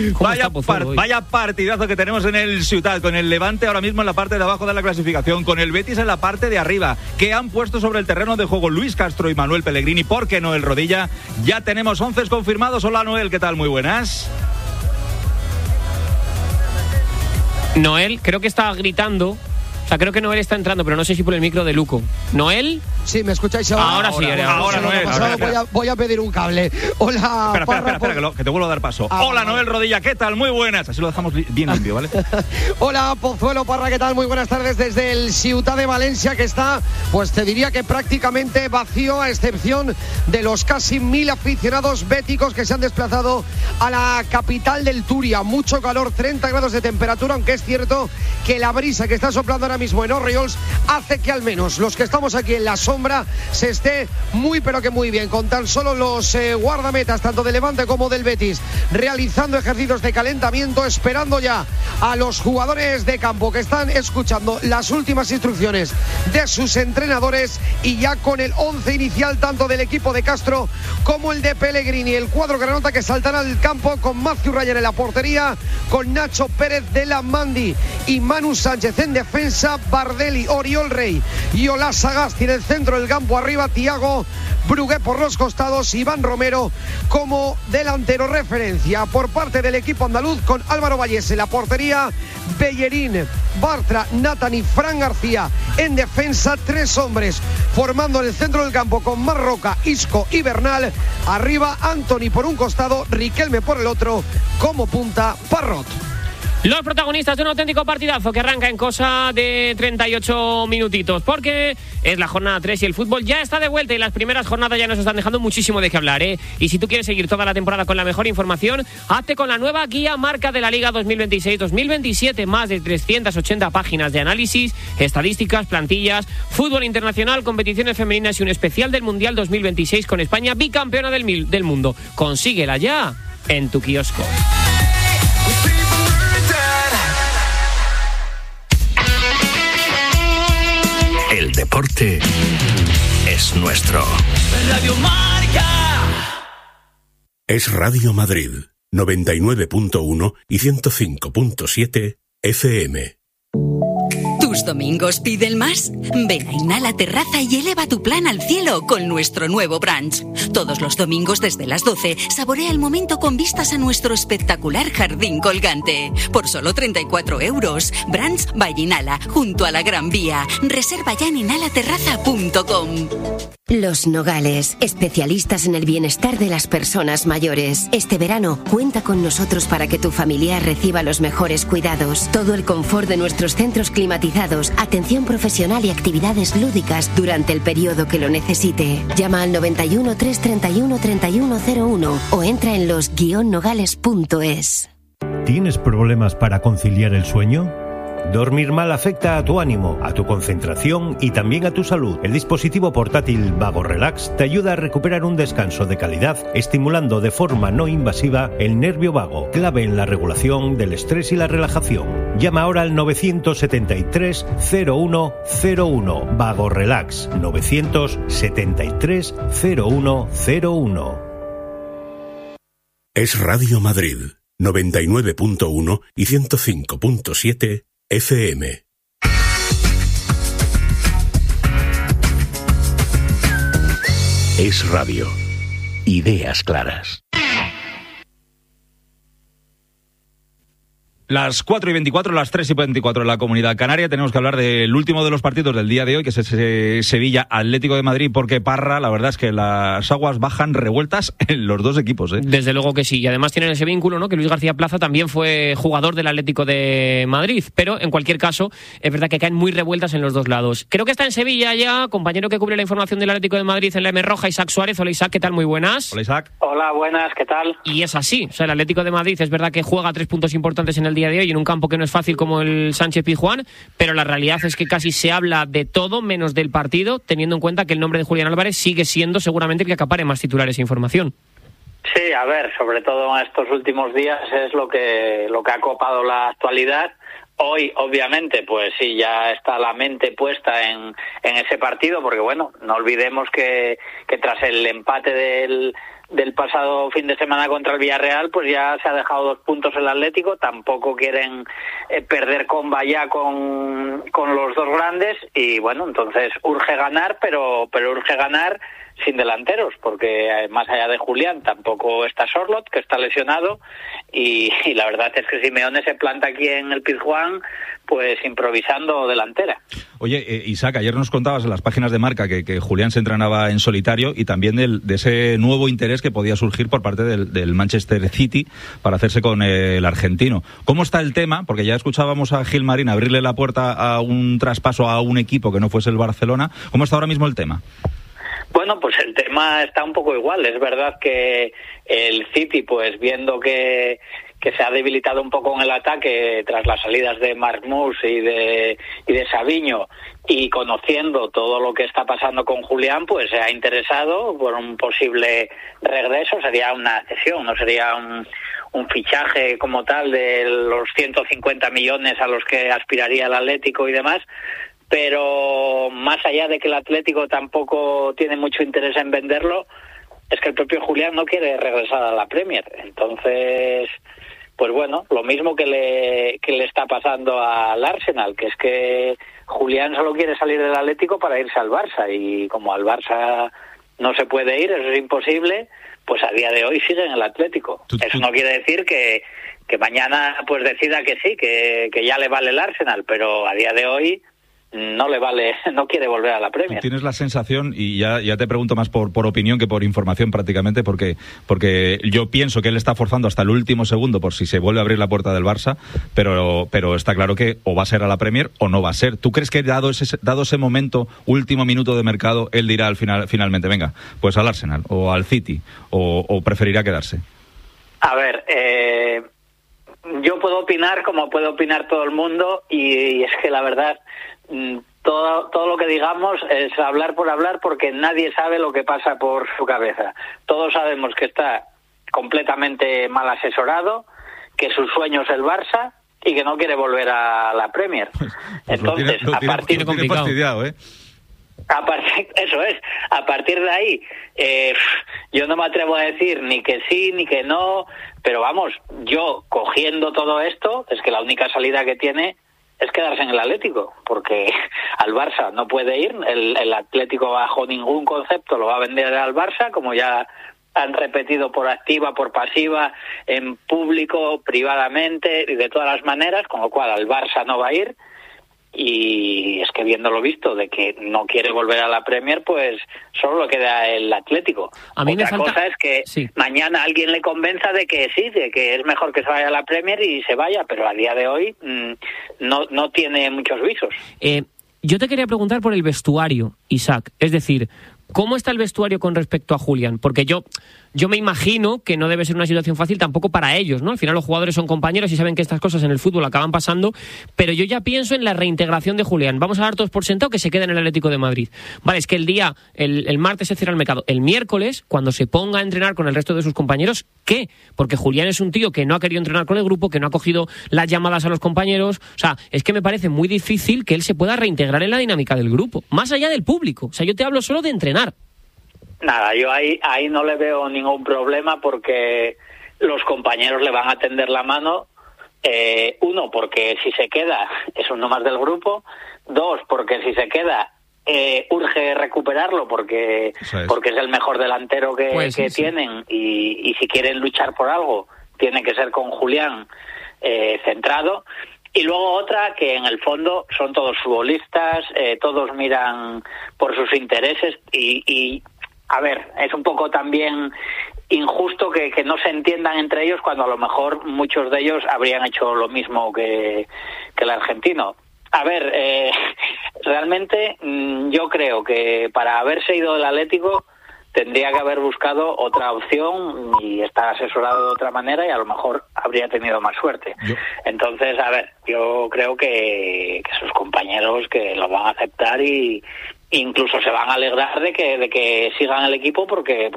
vaya partidazo que tenemos en el Ciutat, con el Levante ahora mismo en la parte de abajo de la clasificación, con el Betis en la parte de arriba, que han puesto sobre el terreno de juego Luis Castro y Manuel Pellegrini, porque Noel Rodilla. Ya tenemos 11 confirmados. Hola Noel, ¿qué tal? Muy buenas. Noel, creo que está gritando. O sea, creo que Noel está entrando, pero no sé si por el micro de Luco. ¿Noel? Sí, ¿me escucháis ahora? Ahora sí, ahora Noel. Voy a pedir un cable. Hola, Espera, que te vuelvo a dar paso. Hola, Noel Rodilla, ¿qué tal? Muy buenas. Así lo dejamos bien limpio, ¿vale? Hola, Pozuelo, Parra, ¿qué tal? Muy buenas tardes desde el Ciutat de Valencia, que está, pues te diría que prácticamente vacío, a excepción de los casi 1000 aficionados béticos que se han desplazado a la capital del Turia. Mucho calor, 30 grados de temperatura, aunque es cierto que la brisa que está soplando ahora mismo en Orriols hace que al menos los que estamos aquí en la sombra se esté muy pero que muy bien, con tan solo los guardametas tanto de Levante como del Betis realizando ejercicios de calentamiento, esperando ya a los jugadores de campo que están escuchando las últimas instrucciones de sus entrenadores, y ya con el 11 inicial tanto del equipo de Castro como el de Pellegrini. El cuadro granota que saltará al campo con Matthew Ryan en la portería, con Nacho Pérez de la Mandi y Manu Sánchez en defensa, Bardelli, Oriol Rey y Ola Sagasti en el centro del campo, arriba Thiago Brugué por los costados, Iván Romero como delantero. Referencia por parte del equipo andaluz con Álvaro Vallés en la portería, Bellerín, Bartra, Nathan y Fran García en defensa, 3 hombres formando en el centro del campo con Marroca, Isco y Bernal, arriba Anthony por un costado, Riquelme por el otro, como punta Parrot. Los protagonistas de un auténtico partidazo que arranca en cosa de 38 minutitos, porque es la jornada 3 y el fútbol ya está de vuelta y las primeras jornadas ya nos están dejando muchísimo de qué hablar, ¿eh? Y si tú quieres seguir toda la temporada con la mejor información, hazte con la nueva guía marca de la Liga 2026-2027, más de 380 páginas de análisis, estadísticas, plantillas, fútbol internacional, competiciones femeninas y un especial del Mundial 2026 con España bicampeona del mundo. Consíguela ya en tu kiosco. El deporte es nuestro. Radio Marca. Es Radio Madrid, 99.1 y 105.7 FM. ¿Tus domingos piden más? Ven a Inhala Terraza y eleva tu plan al cielo con nuestro nuevo brunch. Todos los domingos desde las 12, saborea el momento con vistas a nuestro espectacular jardín colgante. Por solo 34 €. Brunch by Inhala, junto a la Gran Vía. Reserva ya en inhalaterraza.com. Los Nogales, especialistas en el bienestar de las personas mayores. Este verano, cuenta con nosotros para que tu familiar reciba los mejores cuidados. Todo el confort de nuestros centros climatizados, atención profesional y actividades lúdicas durante el periodo que lo necesite. Llama al 91 331 3101 o entra en los-nogales.es. ¿Tienes problemas para conciliar el sueño? Dormir mal afecta a tu ánimo, a tu concentración y también a tu salud. El dispositivo portátil Vago Relax te ayuda a recuperar un descanso de calidad, estimulando de forma no invasiva el nervio vago, clave en la regulación del estrés y la relajación. Llama ahora al 973 0101. Vago Relax, 973 0101. Es Radio Madrid, 99.1 y 105.7 FM. Es radio. Ideas claras. Las 4:24, las 3:24 en la Comunidad Canaria. Tenemos que hablar del último de los partidos del día de hoy, que es ese Sevilla Atlético de Madrid, porque Parra, la verdad es que las aguas bajan revueltas en los dos equipos, ¿eh? Desde luego que sí, y además tienen ese vínculo, ¿no? Que Luis García Plaza también fue jugador del Atlético de Madrid, pero en cualquier caso es verdad que caen muy revueltas en los dos lados. Creo que está en Sevilla ya, compañero que cubre la información del Atlético de Madrid en la M Roja, Isaac Suárez. Hola Isaac, ¿qué tal? Muy buenas. Hola Isaac. Hola, buenas, ¿qué tal? Y es así, o sea, el Atlético de Madrid es verdad que juega 3 puntos importantes en el día de hoy en un campo que no es fácil como el Sánchez-Pizjuán, pero la realidad es que casi se habla de todo menos del partido, teniendo en cuenta que el nombre de Julián Álvarez sigue siendo seguramente el que acapare más titulares e información. Sí, a ver, sobre todo en estos últimos días es lo que ha copado la actualidad. Hoy, obviamente, pues sí, ya está la mente puesta en ese partido, porque bueno, no olvidemos que tras el empate del pasado fin de semana contra el Villarreal, pues ya se ha dejado 2 puntos el Atlético. Tampoco quieren perder comba ya con los dos grandes, y bueno, entonces urge ganar, pero urge ganar sin delanteros, porque más allá de Julián tampoco está Sorloth, que está lesionado, y la verdad es que Simeone se planta aquí en el Pizjuán pues improvisando delantera. Oye, Isaac, ayer nos contabas en las páginas de Marca que Julián se entrenaba en solitario, y también de ese nuevo interés que podía surgir por parte del Manchester City para hacerse con el argentino. ¿Cómo está el tema? Porque ya escuchábamos a Gil Marín abrirle la puerta a un traspaso a un equipo que no fuese el Barcelona. ¿Cómo está ahora mismo el tema? Bueno, pues el tema está un poco igual. Es verdad que el City, pues viendo que se ha debilitado un poco en el ataque tras las salidas de Marmús y de Savinho, y conociendo todo lo que está pasando con Julián, pues se ha interesado por un posible regreso. Sería una cesión, no sería un fichaje como tal de los 150 millones a los que aspiraría el Atlético y demás. Pero más allá de que el Atlético tampoco tiene mucho interés en venderlo, es que el propio Julián no quiere regresar a la Premier. Entonces, pues bueno, lo mismo que le está pasando al Arsenal, que es que Julián solo quiere salir del Atlético para irse al Barça, y como al Barça no se puede ir, eso es imposible, pues a día de hoy sigue en el Atlético. Eso no quiere decir que mañana pues decida que sí, que ya le vale el Arsenal, pero a día de hoy no le vale, no quiere volver a la Premier. Tienes la sensación, y ya te pregunto más por opinión que por información prácticamente, porque yo pienso que él está forzando hasta el último segundo por si se vuelve a abrir la puerta del Barça, pero está claro que o va a ser a la Premier o no va a ser. ¿Tú crees que dado ese momento, último minuto de mercado, él dirá finalmente, venga, pues al Arsenal o al City, o preferirá quedarse? A ver, yo puedo opinar como puede opinar todo el mundo, y es que la verdad, todo lo que digamos es hablar por hablar, porque nadie sabe lo que pasa por su cabeza. Todos sabemos que está completamente mal asesorado, que su sueño es el Barça y que no quiere volver a la Premier. Entonces, a partir a partir de ahí, yo no me atrevo a decir ni que sí ni que no, pero vamos, yo cogiendo todo esto, es que la única salida que tiene es quedarse en el Atlético, porque al Barça no puede ir. El Atlético bajo ningún concepto lo va a vender al Barça, como ya han repetido por activa, por pasiva, en público, privadamente y de todas las maneras, con lo cual al Barça no va a ir. Y es que viéndolo visto de que no quiere volver a la Premier, pues solo le queda el Atlético. Otra cosa es que mañana alguien le convenza de que sí, de que es mejor que se vaya a la Premier y se vaya, pero a día de hoy no tiene muchos visos. Yo te quería preguntar por el vestuario, Isaac, es decir, ¿cómo está el vestuario con respecto a Julián? Porque yo me imagino que no debe ser una situación fácil tampoco para ellos, ¿no? Al final los jugadores son compañeros y saben que estas cosas en el fútbol acaban pasando, pero yo ya pienso en la reintegración de Julián. Vamos a dar todos por sentado que se queda en el Atlético de Madrid. Vale, es que el martes se cierra el mercado. El miércoles, cuando se ponga a entrenar con el resto de sus compañeros, ¿qué? Porque Julián es un tío que no ha querido entrenar con el grupo, que no ha cogido las llamadas a los compañeros. O sea, es que me parece muy difícil que él se pueda reintegrar en la dinámica del grupo, más allá del público. O sea, yo te hablo solo de entrenar. Nada, yo ahí no le veo ningún problema, porque los compañeros le van a tender la mano. Uno, porque si se queda es uno más del grupo. Dos, porque si se queda urge recuperarlo, porque es el mejor delantero que tienen, y si quieren luchar por algo tiene que ser con Julián centrado. Y luego otra, que en el fondo son todos futbolistas, todos miran por sus intereses, y a ver, es un poco también injusto que no se entiendan entre ellos, cuando a lo mejor muchos de ellos habrían hecho lo mismo que el argentino. A ver, realmente yo creo que para haberse ido del Atlético tendría que haber buscado otra opción y estar asesorado de otra manera, y a lo mejor habría tenido más suerte. Entonces, a ver, yo creo que sus compañeros que lo van a aceptar, y incluso se van a alegrar de que sigan el equipo, porque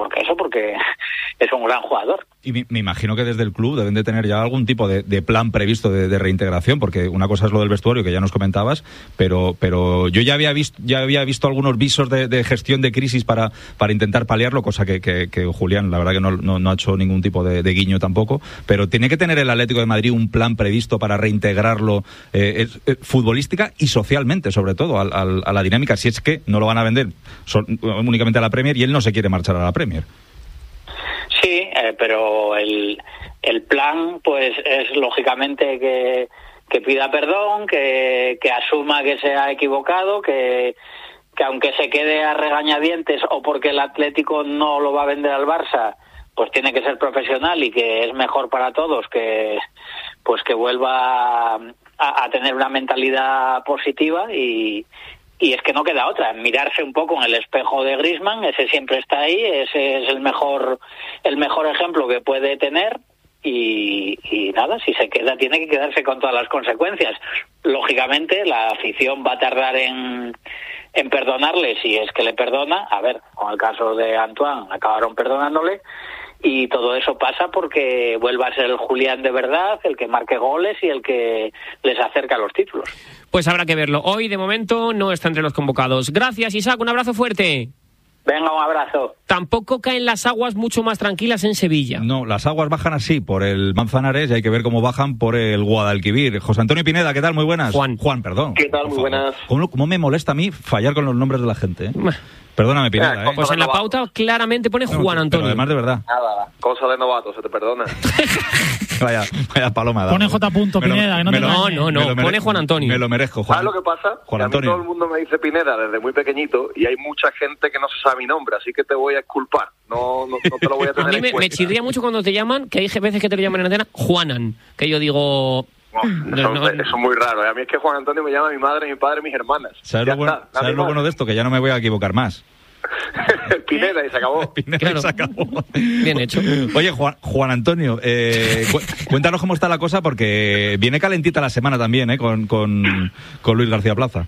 es un gran jugador. Y me imagino que desde el club deben de tener ya algún tipo de plan previsto de reintegración, porque una cosa es lo del vestuario, que ya nos comentabas, pero yo ya había visto algunos visos de gestión de crisis para intentar paliarlo, cosa que Julián, la verdad que no ha hecho ningún tipo de guiño tampoco, pero tiene que tener el Atlético de Madrid un plan previsto para reintegrarlo futbolística y socialmente, sobre todo, a la dinámica, si es que no lo van a vender únicamente a la Premier y él no se quiere marchar a la Premier. Sí, pero el plan pues es lógicamente que pida perdón, que asuma que se ha equivocado, que aunque se quede a regañadientes o porque el Atlético no lo va a vender al Barça, pues tiene que ser profesional, y que es mejor para todos que vuelva a tener una mentalidad positiva, y Y es que no queda otra, mirarse un poco en el espejo de Griezmann, ese siempre está ahí, ese es el mejor ejemplo que puede tener. Y nada, si se queda tiene que quedarse con todas las consecuencias. Lógicamente la afición va a tardar en perdonarle, si es que le perdona. A ver, con el caso de Antoine acabaron perdonándole, y todo eso pasa porque vuelva a ser el Julián de verdad, el que marque goles y el que les acerca a los títulos. Pues habrá que verlo. Hoy de momento no está entre los convocados. Gracias, Isaac, un abrazo fuerte. Venga, un abrazo. Tampoco caen las aguas mucho más tranquilas en Sevilla. No, las aguas bajan así por el Manzanares y hay que ver cómo bajan por el Guadalquivir. José Antonio Pineda, ¿qué tal? Muy buenas. Juan, perdón. ¿Qué tal? Muy buenas. ¿Cómo me molesta a mí fallar con los nombres de la gente? Perdóname, Pineda. Pues en la pauta claramente pone Juan Antonio. Pero además de verdad. Nada, cosa de novato, se te perdona. Vaya paloma. Pone J. Pineda, que no te No, pone Juan Antonio. Me lo merezco, Juan. ¿Sabes lo que pasa? Juan que Antonio. A mí todo el mundo me dice Pineda desde muy pequeñito y hay mucha gente que no se sabe mi nombre, así que te voy a exculpar. No te lo voy a tener a mí en cuenta. me chirría mucho cuando te llaman, que hay veces que te lo llaman en antena, Juanan, que yo digo... Eso es muy raro. A mí es que Juan Antonio me llama mi madre, mi padre, mis hermanas. ¿Sabes lo bueno de esto? Que ya no me voy a equivocar más. Pineda y se acabó. Se acabó. Bien hecho. Oye, Juan Antonio, cuéntanos cómo está la cosa, porque viene calentita la semana también, con Luis García Plaza.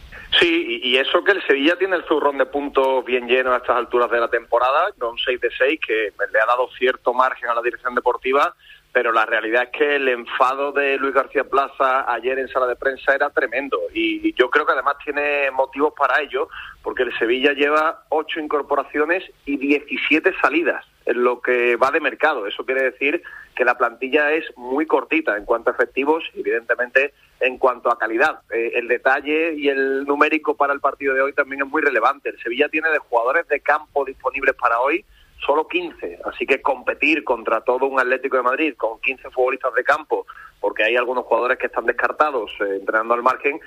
Sí, y eso que el Sevilla tiene el zurrón de puntos bien lleno a estas alturas de la temporada, con 6 de 6, que le ha dado cierto margen a la dirección deportiva, pero la realidad es que el enfado de Luis García Plaza ayer en sala de prensa era tremendo, y yo creo que además tiene motivos para ello, porque el Sevilla lleva 8 incorporaciones y 17 salidas en lo que va de mercado. Eso quiere decir que la plantilla es muy cortita en cuanto a efectivos y evidentemente en cuanto a calidad. El detalle y el numérico para el partido de hoy también es muy relevante. El Sevilla tiene de jugadores de campo disponibles para hoy solo 15, así que competir contra todo un Atlético de Madrid con 15 futbolistas de campo, porque hay algunos jugadores que están descartados entrenando al margen,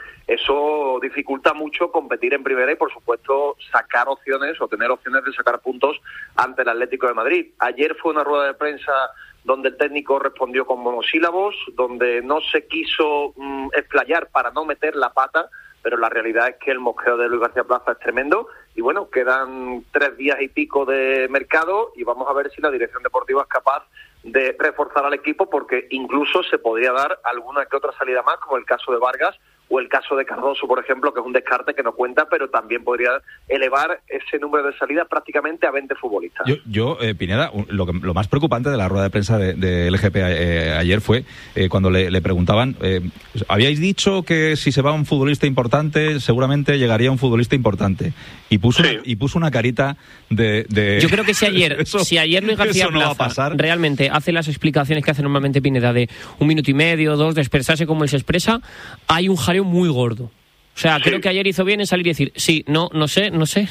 eso dificulta mucho competir en primera y por supuesto sacar opciones o tener opciones de sacar puntos ante el Atlético de Madrid. Ayer fue una rueda de prensa donde el técnico respondió con monosílabos, donde no se quiso explayar para no meter la pata, pero la realidad es que el mosqueo de Luis García Plaza es tremendo y bueno, quedan 3 días y pico de mercado y vamos a ver si la dirección deportiva es capaz de reforzar al equipo, porque incluso se podría dar alguna que otra salida más, como el caso de Vargas o el caso de Cardoso, por ejemplo, que es un descarte que no cuenta, pero también podría elevar ese número de salidas prácticamente a 20 futbolistas. Yo Pineda, lo más preocupante de la rueda de prensa de LGP ayer fue cuando le preguntaban, habíais dicho que si se va un futbolista importante, seguramente llegaría un futbolista importante. Y puso una carita de... Yo creo que si ayer Luis García no Plaza realmente hace las explicaciones que hace normalmente Pineda de 1 minuto y medio, 2, de expresarse como él se expresa, hay un jaleo muy gordo. O sea, creo que ayer hizo bien en salir y decir, sí, no sé,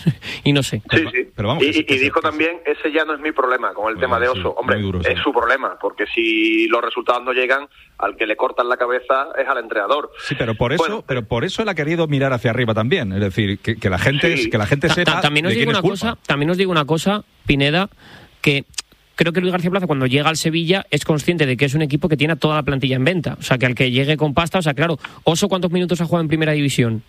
y no sé. Sí. Pero vamos, y dijo también, ese ya no es mi problema con el tema de Oso. Hombre, es su problema, porque si los resultados no llegan, al que le cortan la cabeza es al entrenador. Sí, pero por eso él ha querido mirar hacia arriba también. Es decir, que la gente sepa también os de quién es culpa. También os digo una cosa, Pineda, que... Creo que Luis García Plaza, cuando llega al Sevilla, es consciente de que es un equipo que tiene toda la plantilla en venta. O sea, que al que llegue con pasta, o sea, claro, Oso, ¿cuántos minutos ha jugado en Primera División?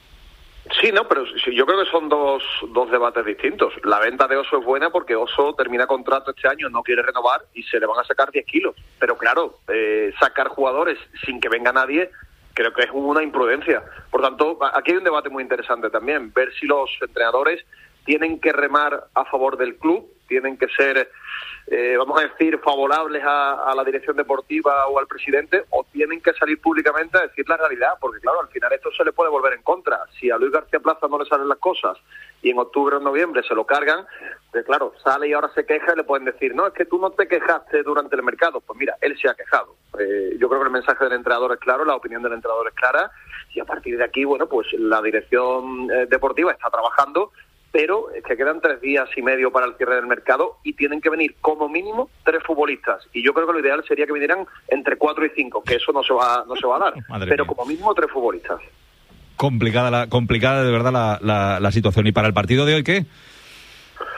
Sí, no, pero yo creo que son dos debates distintos. La venta de Oso es buena porque Oso termina contrato este año, no quiere renovar y se le van a sacar 10 kilos. Pero claro, sacar jugadores sin que venga nadie, creo que es una imprudencia. Por tanto, aquí hay un debate muy interesante también, ver si los entrenadores tienen que remar a favor del club, tienen que ser, vamos a decir, favorables a la dirección deportiva o al presidente, o tienen que salir públicamente a decir la realidad, porque claro, al final esto se le puede volver en contra. Si a Luis García Plaza no le salen las cosas y en octubre o noviembre se lo cargan, pues claro, sale y ahora se queja y le pueden decir, no, es que tú no te quejaste durante el mercado. Pues mira, él se ha quejado. Yo creo que el mensaje del entrenador es claro, la opinión del entrenador es clara, y a partir de aquí, bueno, pues la dirección deportiva está trabajando, pero es que quedan 3 días y medio para el cierre del mercado y tienen que venir como mínimo 3 futbolistas. Y yo creo que lo ideal sería que vinieran entre 4 y 5, que eso no se va a dar. Pero como mínimo 3 futbolistas. Complicada de verdad la situación. ¿Y para el partido de hoy qué?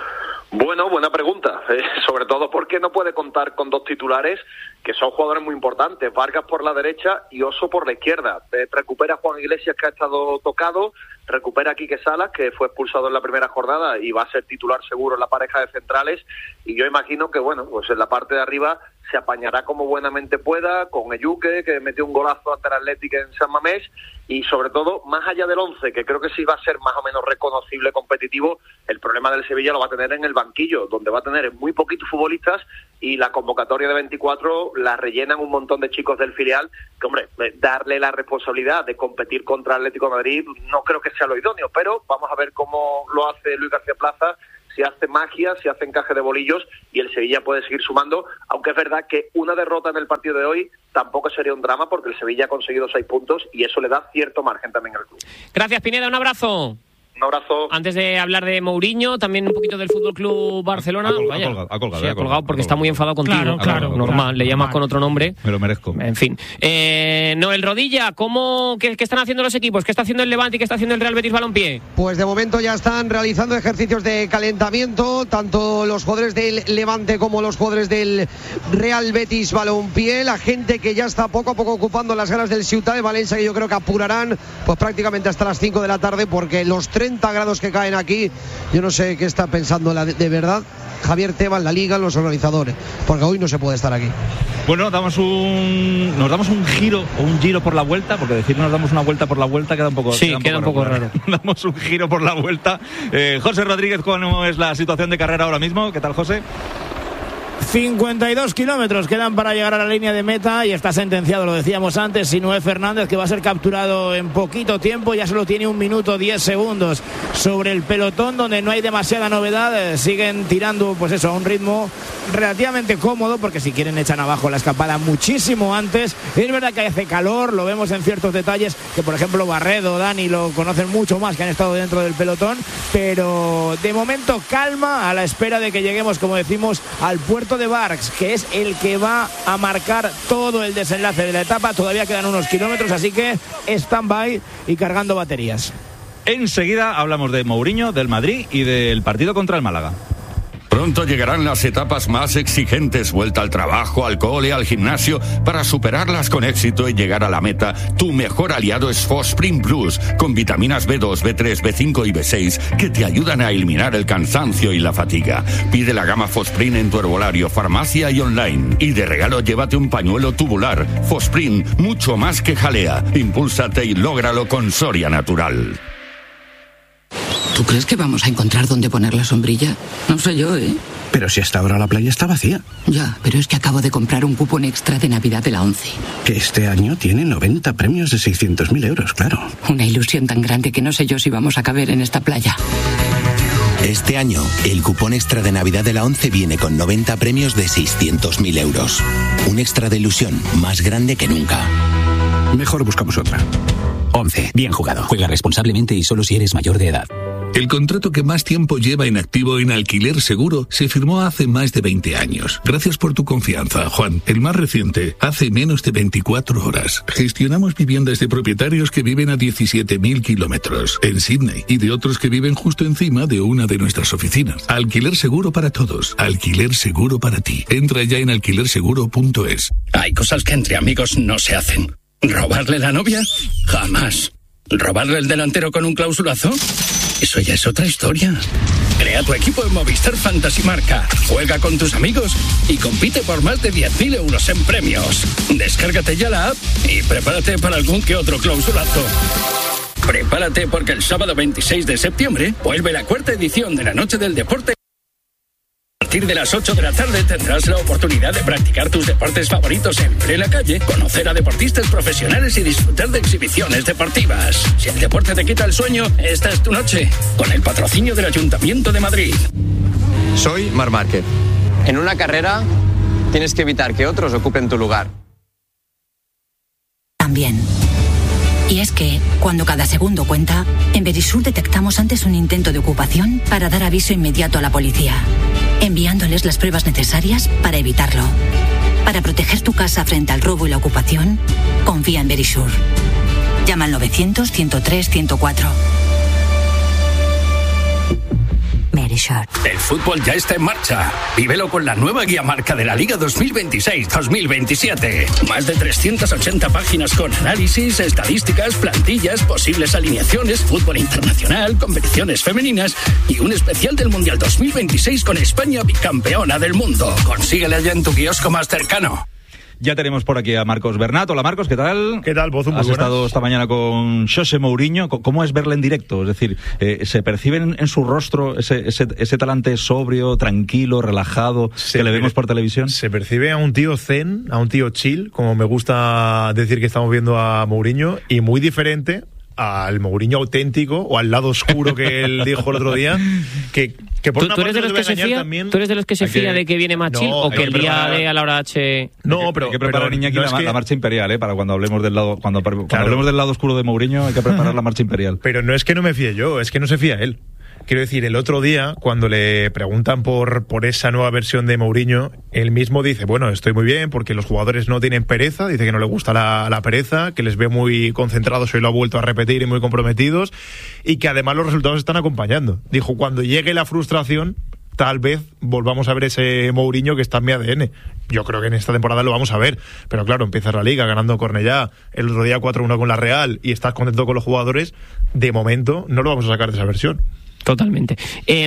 Bueno, buena pregunta, sobre todo porque no puede contar con dos titulares que son jugadores muy importantes, Vargas por la derecha y Oso por la izquierda. Recupera a Juan Iglesias, que ha estado tocado, recupera a Quique Salas, que fue expulsado en la primera jornada y va a ser titular seguro en la pareja de centrales, y yo imagino que, bueno, pues en la parte de arriba se apañará como buenamente pueda, con Eyuque, que metió un golazo ante el Atlético en San Mamés, y sobre todo, más allá del 11, que creo que sí va a ser más o menos reconocible, competitivo, el problema del Sevilla lo va a tener en el banquillo, donde va a tener muy poquitos futbolistas, y la convocatoria de 24 la rellenan un montón de chicos del filial, que, hombre, darle la responsabilidad de competir contra el Atlético de Madrid no creo que sea lo idóneo, pero vamos a ver cómo lo hace Luis García Plaza, si hace magia, si hace encaje de bolillos, y el Sevilla puede seguir sumando, aunque es verdad que una derrota en el partido de hoy tampoco sería un drama, porque el Sevilla ha conseguido 6 puntos y eso le da cierto margen también al club. Gracias, Pineda, un abrazo. Un abrazo. Antes de hablar de Mourinho, también un poquito del Fútbol Club Barcelona. Ha colgado porque está muy enfadado contigo. Claro, normal, le llamas con otro nombre. Me lo merezco. En fin. Noel Rodilla, ¿qué están haciendo los equipos? ¿Qué está haciendo el Levante y qué está haciendo el Real Betis Balompié? Pues de momento ya están realizando ejercicios de calentamiento, tanto los jugadores del Levante como los jugadores del Real Betis Balompié. La gente que ya está poco a poco ocupando las ganas del Ciutat de Valencia, que yo creo que apurarán pues prácticamente hasta las 5 de la tarde, porque los 30 grados que caen aquí, yo no sé qué está pensando de verdad Javier Tebas, la Liga, los organizadores, porque hoy no se puede estar aquí. Bueno, nos damos un giro por la vuelta, porque decir nos damos una vuelta por la vuelta queda un poco, queda un poco raro. Damos un giro por la vuelta. José Rodríguez, ¿cómo es la situación de carrera ahora mismo? ¿Qué tal, José? 52 kilómetros quedan para llegar a la línea de meta y está sentenciado, lo decíamos antes, Sinué Fernández, que va a ser capturado en poquito tiempo. Ya solo tiene 1 minuto 10 segundos sobre el pelotón, donde no hay demasiada novedad. Siguen tirando, pues eso, a un ritmo relativamente cómodo, porque si quieren echan abajo la escapada muchísimo antes. Es verdad que hace calor, lo vemos en ciertos detalles, que por ejemplo Barredo, Dani lo conocen mucho más, que han estado dentro del pelotón, pero de momento calma, a la espera de que lleguemos, como decimos, al puerto de Barx, que es el que va a marcar todo el desenlace de la etapa. Todavía quedan unos kilómetros, así que stand-by y cargando baterías. Enseguida hablamos de Mourinho, del Madrid y del partido contra el Málaga. Pronto llegarán las etapas más exigentes, vuelta al trabajo, al cole, al gimnasio. Para superarlas con éxito y llegar a la meta, tu mejor aliado es Fosprint Plus, con vitaminas B2, B3, B5 y B6 que te ayudan a eliminar el cansancio y la fatiga. Pide la gama Fosprint en tu herbolario, farmacia y online. Y de regalo llévate un pañuelo tubular. Fosprint, mucho más que jalea. Impúlsate y lógralo con Soria Natural. ¿Tú crees que vamos a encontrar dónde poner la sombrilla? No sé yo, ¿eh? Pero si hasta ahora la playa está vacía. Ya, pero es que acabo de comprar un cupón extra de Navidad de la ONCE. Que este año tiene 90 premios de 600.000 euros, claro. Una ilusión tan grande que no sé yo si vamos a caber en esta playa. Este año, el cupón extra de Navidad de la ONCE viene con 90 premios de 600.000 euros. Un extra de ilusión más grande que nunca. Mejor buscamos otra. ONCE, bien jugado. Juega responsablemente y solo si eres mayor de edad. El contrato que más tiempo lleva en activo en Alquiler Seguro se firmó hace más de 20 años. Gracias por tu confianza, Juan. El más reciente, hace menos de 24 horas. Gestionamos viviendas de propietarios que viven a 17.000 kilómetros en Sydney y de otros que viven justo encima de una de nuestras oficinas. Alquiler Seguro para todos. Alquiler Seguro para ti. Entra ya en alquilerseguro.es. Hay cosas que entre amigos no se hacen. ¿Robarle la novia? Jamás. ¿Robarle el delantero con un clausulazo? Eso ya es otra historia. Crea tu equipo en Movistar Fantasy Marca. Juega con tus amigos y compite por más de 10.000 euros en premios. Descárgate ya la app y prepárate para algún que otro clausulazo. Prepárate porque el sábado 26 de septiembre vuelve la 4ª edición de la Noche del Deporte. A partir de las 8 de la tarde tendrás la oportunidad de practicar tus deportes favoritos en plena calle, conocer a deportistas profesionales y disfrutar de exhibiciones deportivas. Si el deporte te quita el sueño, esta es tu noche, con el patrocinio del Ayuntamiento de Madrid. Soy Marc Márquez. En una carrera tienes que evitar que otros ocupen tu lugar. También. Y es que, cuando cada segundo cuenta, en Verisur detectamos antes un intento de ocupación para dar aviso inmediato a la policía, enviándoles las pruebas necesarias para evitarlo. Para proteger tu casa frente al robo y la ocupación, confía en Verisur. Llama al 900 103 104. Shore. El fútbol ya está en marcha. Vívelo con la nueva guía marca de la Liga 2026-2027. Más de 380 páginas con análisis, estadísticas, plantillas, posibles alineaciones, fútbol internacional, competiciones femeninas y un especial del Mundial 2026 con España bicampeona del mundo. Consíguela ya en tu kiosco más cercano. Ya tenemos por aquí a Marcos Bernat. Hola Marcos, ¿qué tal? ¿Qué tal, Bozo? Muy Has buenas. estado esta mañana con José Mourinho. ¿Cómo es verle en directo? Es decir, ¿se percibe en su rostro ese talante sobrio, tranquilo, relajado que le vemos por televisión? Se percibe a un tío zen, a un tío chill, como me gusta decir que estamos viendo a Mourinho, y muy diferente al Mourinho auténtico o al lado oscuro que él dijo el otro día, que por una ¿Tú eres parte de los que se fía? también... ¿Tú eres de los que se fía de que viene más chill o que el día de a la hora H? No, pero hay que preparar, Iñaki, la marcha imperial, para cuando hablemos del lado hablemos del lado oscuro de Mourinho, hay que preparar la marcha imperial. Pero no es que no me fíe yo, es que no se fía él. Quiero decir, el otro día, cuando le preguntan por esa nueva versión de Mourinho, él mismo dice, bueno, estoy muy bien porque los jugadores no tienen pereza, dice que no le gusta la pereza, que les ve muy concentrados, hoy lo ha vuelto a repetir, y muy comprometidos, y que además los resultados están acompañando. Dijo, cuando llegue la frustración, tal vez volvamos a ver ese Mourinho que está en mi ADN. Yo creo que en esta temporada lo vamos a ver, pero claro, empiezas la Liga ganando Cornellá, el otro día 4-1 con la Real, y estás contento con los jugadores, de momento no lo vamos a sacar de esa versión. Totalmente.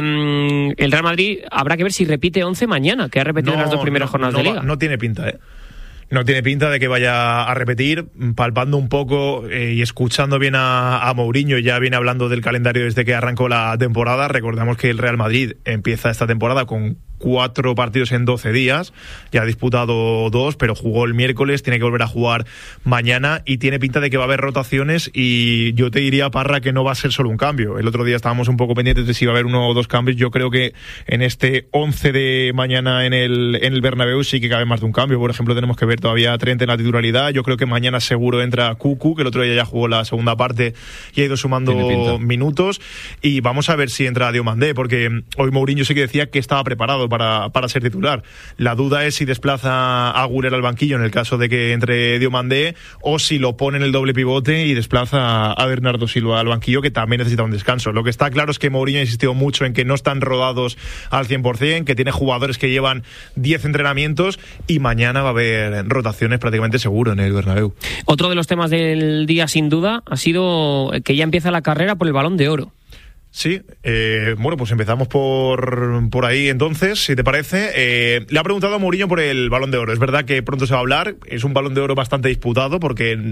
El Real Madrid habrá que ver si repite 11 mañana, que ha repetido en las dos primeras jornadas de Liga. No tiene pinta, No tiene pinta de que vaya a repetir, palpando un poco y escuchando bien a Mourinho. Ya viene hablando del calendario desde que arrancó la temporada. Recordamos que el Real Madrid empieza esta temporada con 4 partidos en 12 días, ya ha disputado 2, pero jugó el miércoles, tiene que volver a jugar mañana y tiene pinta de que va a haber rotaciones, y yo te diría, Parra, que no va a ser solo un cambio. El otro día estábamos un poco pendientes de si iba a haber 1 o 2 cambios. Yo creo que en este 11 de mañana en el Bernabéu sí que cabe más de un cambio. Por ejemplo, tenemos que ver todavía a Trent en la titularidad. Yo creo que mañana seguro entra Cucu, que el otro día ya jugó la segunda parte y ha ido sumando minutos, y vamos a ver si entra Diomandé, porque hoy Mourinho sí que decía que estaba preparado para ser titular. La duda es si desplaza a Güler al banquillo en el caso de que entre Diomandé, o si lo pone en el doble pivote y desplaza a Bernardo Silva al banquillo, que también necesita un descanso. Lo que está claro es que Mourinho ha insistido mucho en que no están rodados al 100%, que tiene jugadores que llevan 10 entrenamientos, y mañana va a haber rotaciones prácticamente seguro en el Bernabéu. Otro de los temas del día, sin duda, ha sido que ya empieza la carrera por el Balón de Oro. Sí, bueno, pues empezamos por ahí entonces, si te parece. Le ha preguntado a Mourinho por el Balón de Oro. Es verdad que pronto se va a hablar, es un Balón de Oro bastante disputado, porque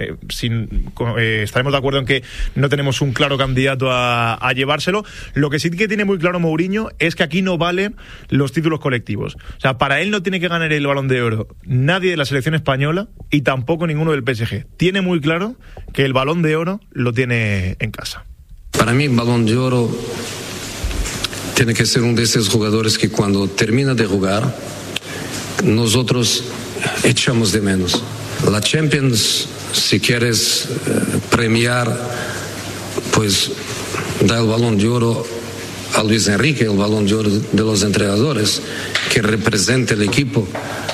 estaremos de acuerdo en que no tenemos un claro candidato a llevárselo. Lo que sí que tiene muy claro Mourinho es que aquí no valen los títulos colectivos. O sea, para él no tiene que ganar el Balón de Oro nadie de la selección española, y tampoco ninguno del PSG. Tiene muy claro que el Balón de Oro lo tiene en casa. Para mí, Balón de Oro tiene que ser uno de esos jugadores que cuando termina de jugar, nosotros echamos de menos. La Champions, si quieres premiar, pues da el Balón de Oro a Luis Enrique, el Balón de Oro de los entrenadores, que representa el equipo.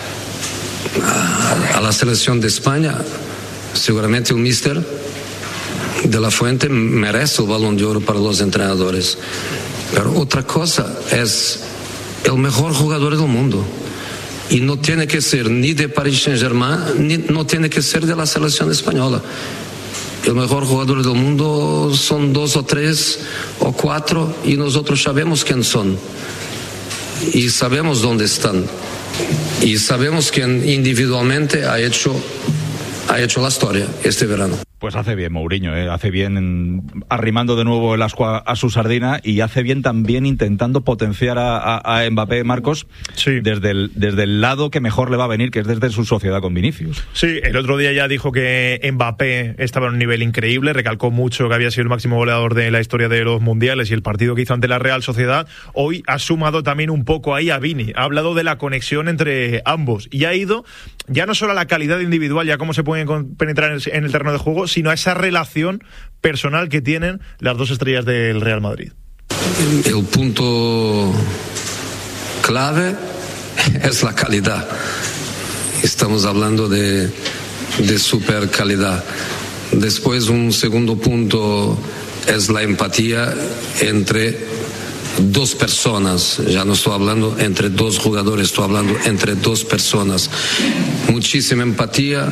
A la selección de España, seguramente el míster de la Fuente merece el Balón de Oro para los entrenadores. Pero otra cosa es el mejor jugador del mundo. Y no tiene que ser ni de Paris Saint-Germain, ni no tiene que ser de la selección española. El mejor jugador del mundo son 2 o 3 o 4, y nosotros sabemos quién son. Y sabemos dónde están. Y sabemos quién individualmente ha hecho la historia este verano. Pues hace bien Mourinho, hace bien arrimando de nuevo el ascua a su sardina, y hace bien también intentando potenciar a Mbappé, Marcos, sí, desde el lado que mejor le va a venir, que es desde su sociedad con Vinicius. Sí, el otro día ya dijo que Mbappé estaba en un nivel increíble, recalcó mucho que había sido el máximo goleador de la historia de los mundiales y el partido que hizo ante la Real Sociedad. Hoy ha sumado también un poco ahí a Vini, ha hablado de la conexión entre ambos, y ha ido ya no solo a la calidad individual, ya cómo se pueden penetrar en el terreno de juego, sino a esa relación personal que tienen las dos estrellas del Real Madrid. El punto clave es la calidad. Estamos hablando de super calidad. Después, un segundo punto es la empatía entre dos personas, ya no estoy hablando entre dos jugadores, estoy hablando entre dos personas. Muchísima empatía,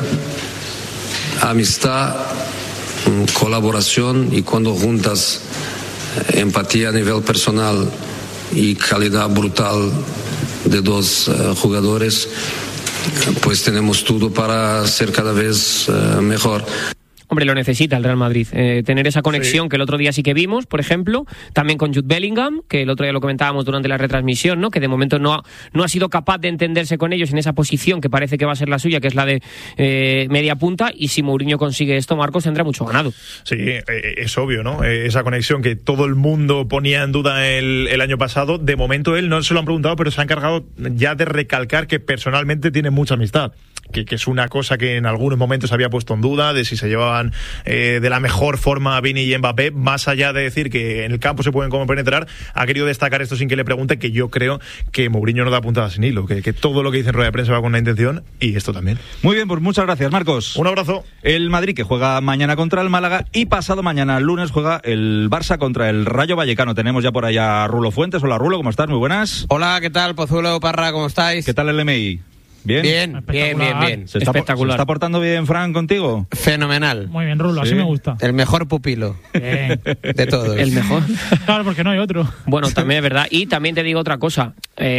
amistad, colaboración, y cuando juntas empatía a nivel personal y calidad brutal de dos jugadores, pues tenemos todo para ser cada vez mejor. Hombre, lo necesita el Real Madrid, tener esa conexión que el otro día sí que vimos, por ejemplo, también con Jude Bellingham, que el otro día lo comentábamos durante la retransmisión, ¿no? Que de momento no ha sido capaz de entenderse con ellos en esa posición que parece que va a ser la suya, que es la de media punta, y si Mourinho consigue esto, Marcos, tendrá mucho ganado. Sí, es obvio, ¿no? Esa conexión que todo el mundo ponía en duda el año pasado, de momento él no se lo han preguntado, pero se ha encargado ya de recalcar que personalmente tiene mucha amistad. Que es una cosa que en algunos momentos había puesto en duda, de si se llevaban de la mejor forma Vini y Mbappé, más allá de decir que en el campo se pueden compenetrar, ha querido destacar esto sin que le pregunte, que yo creo que Mourinho no da puntada sin hilo, que todo lo que dice en rueda de prensa va con una intención, y esto también. Muy bien, pues muchas gracias, Marcos. Un abrazo. El Madrid, que juega mañana contra el Málaga, y pasado mañana, lunes, juega el Barça contra el Rayo Vallecano. Tenemos ya por allá a Rulo Fuentes. Hola, Rulo, ¿cómo estás? Muy buenas. Hola, ¿qué tal? Pozuelo, Parra, ¿cómo estáis? ¿Qué tal el MI? ¿Bien? Bien. ¿Se está portando bien Fran contigo? Fenomenal. Muy bien, Rulo, así me gusta. El mejor pupilo de todos. El mejor. Claro, porque no hay otro. Bueno, también es verdad. Y también te digo otra cosa.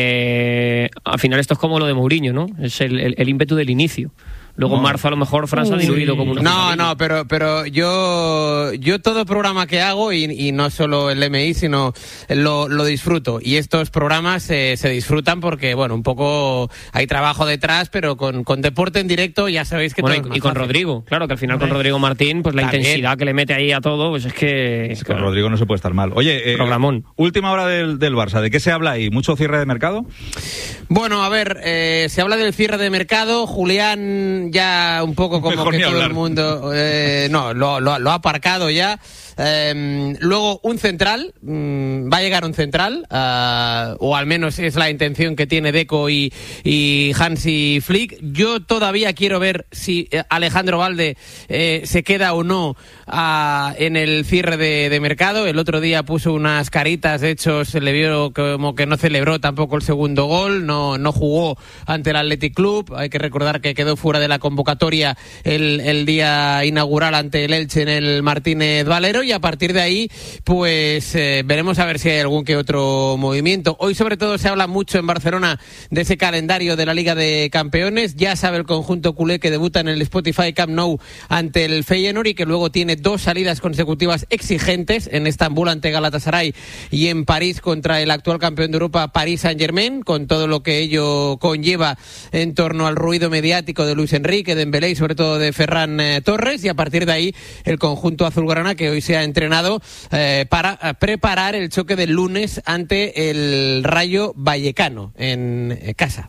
Al final esto es como lo de Mourinho, ¿no? Es el ímpetu del inicio. Luego en marzo a lo mejor Fran se ha diluido como una... No, pero yo todo programa que hago, y no solo el MI, sino lo disfruto. Y estos programas se disfrutan porque, bueno, un poco hay trabajo detrás, pero con deporte en directo ya sabéis que todo es más y con fácil. Rodrigo, claro, que al final con Rodrigo Martín, pues la También. intensidad que le mete ahí a todo, pues es que... Con Rodrigo no se puede estar mal. Oye, programón. Última hora del Barça, ¿de qué se habla ahí? ¿Mucho cierre de mercado? Bueno, a ver, se habla del cierre de mercado. Julián ya un poco como Mejor que ni todo hablar. el mundo lo ha aparcado ya. Luego un central, va a llegar un central, o al menos es la intención que tiene Deco y Hansi Flick. Yo todavía quiero ver si Alejandro Balde se queda o no en el cierre de mercado. El otro día puso unas caritas, de hecho se le vio como que no celebró tampoco el segundo gol, no jugó ante el Athletic Club. Hay que recordar que quedó fuera de la convocatoria el día inaugural ante el Elche en el Martínez Valero, y a partir de ahí pues veremos a ver si hay algún que otro movimiento. Hoy sobre todo se habla mucho en Barcelona de ese calendario de la Liga de Campeones. Ya sabe el conjunto culé que debuta en el Spotify Camp Nou ante el Feyenoord, y que luego tiene 2 salidas consecutivas exigentes, en Estambul ante Galatasaray y en París contra el actual campeón de Europa, Paris Saint-Germain, con todo lo que ello conlleva en torno al ruido mediático de Luis Enrique, de Dembélé y sobre todo de Ferran Torres. Y a partir de ahí el conjunto azulgrana, que hoy se ha entrenado para preparar el choque del lunes ante el Rayo Vallecano en casa.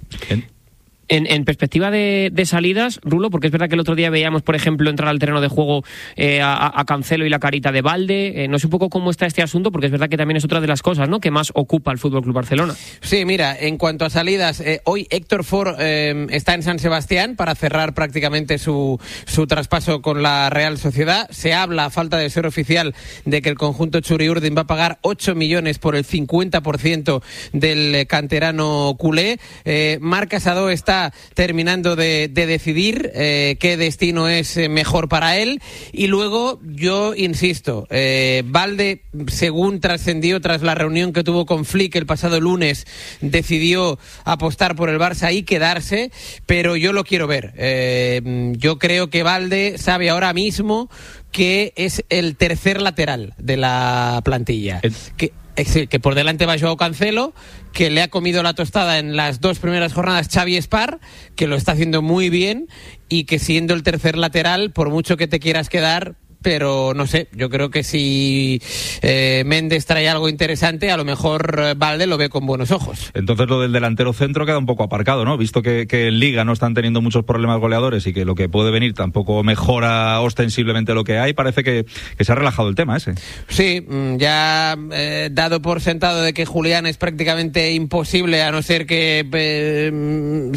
En perspectiva de salidas, Rulo, porque es verdad que el otro día veíamos, por ejemplo, entrar al terreno de juego a Cancelo y la carita de Balde. No sé un poco cómo está este asunto, porque es verdad que también es otra de las cosas, ¿no?, que más ocupa el FC Barcelona. Sí, mira, en cuanto a salidas, hoy Héctor Ford está en San Sebastián para cerrar prácticamente su traspaso con la Real Sociedad. Se habla, a falta de ser oficial, de que el conjunto Churiurdin va a pagar 8 millones por el 50% del canterano culé. Marc Casado está terminando de decidir qué destino es mejor para él. Y luego, yo insisto, Balde, según trascendió tras la reunión que tuvo con Flick el pasado lunes, decidió apostar por el Barça y quedarse, pero yo lo quiero ver. Yo creo que Balde sabe ahora mismo que es el tercer lateral de la plantilla. Que por delante va Joao Cancelo, que le ha comido la tostada en las 2 primeras jornadas Xavi Espar, que lo está haciendo muy bien, y que siendo el tercer lateral, por mucho que te quieras quedar, pero no sé, yo creo que si Méndez trae algo interesante, a lo mejor Balde lo ve con buenos ojos. Entonces lo del delantero centro queda un poco aparcado, ¿no? Visto que en Liga no están teniendo muchos problemas goleadores y que lo que puede venir tampoco mejora ostensiblemente lo que hay, parece que se ha relajado el tema ese. Sí, ya dado por sentado de que Julián es prácticamente imposible, a no ser que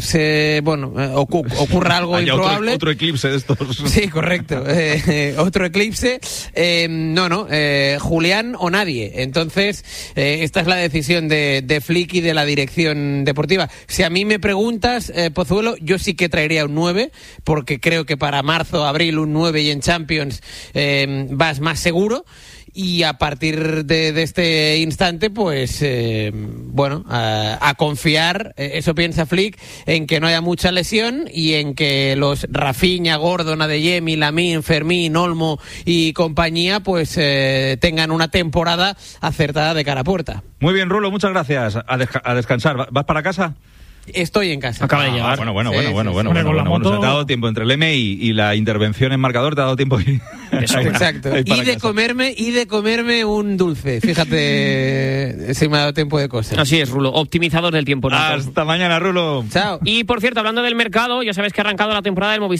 ocurra algo improbable. Otro eclipse de estos. Sí, correcto. Otro eclipse eclipse. Julián o nadie. Entonces, esta es la decisión de Flick y de la dirección deportiva. Si a mí me preguntas, Pozuelo, yo sí que traería un 9, porque creo que para marzo, abril, un 9 y en Champions vas más seguro. Y a partir de este instante, pues, a confiar, eso piensa Flick, en que no haya mucha lesión y en que los Rafinha, Gordon, Adeyemi, Lamine, Fermín, Olmo y compañía, pues, tengan una temporada acertada de cara a puerta. Muy bien, Rulo, muchas gracias. A descansar. ¿Vas para casa? Estoy en casa. Acaba de llegar. Bueno. Se te ha dado tiempo entre el M y la intervención en marcador, te ha dado tiempo. Exacto. Y de comerme un dulce. Fíjate si me ha dado tiempo de cosas. Así es, Rulo. Optimizador del tiempo. Hasta mañana, Rulo. Chao. Y por cierto, hablando del mercado, ya sabes que ha arrancado la temporada del Movistar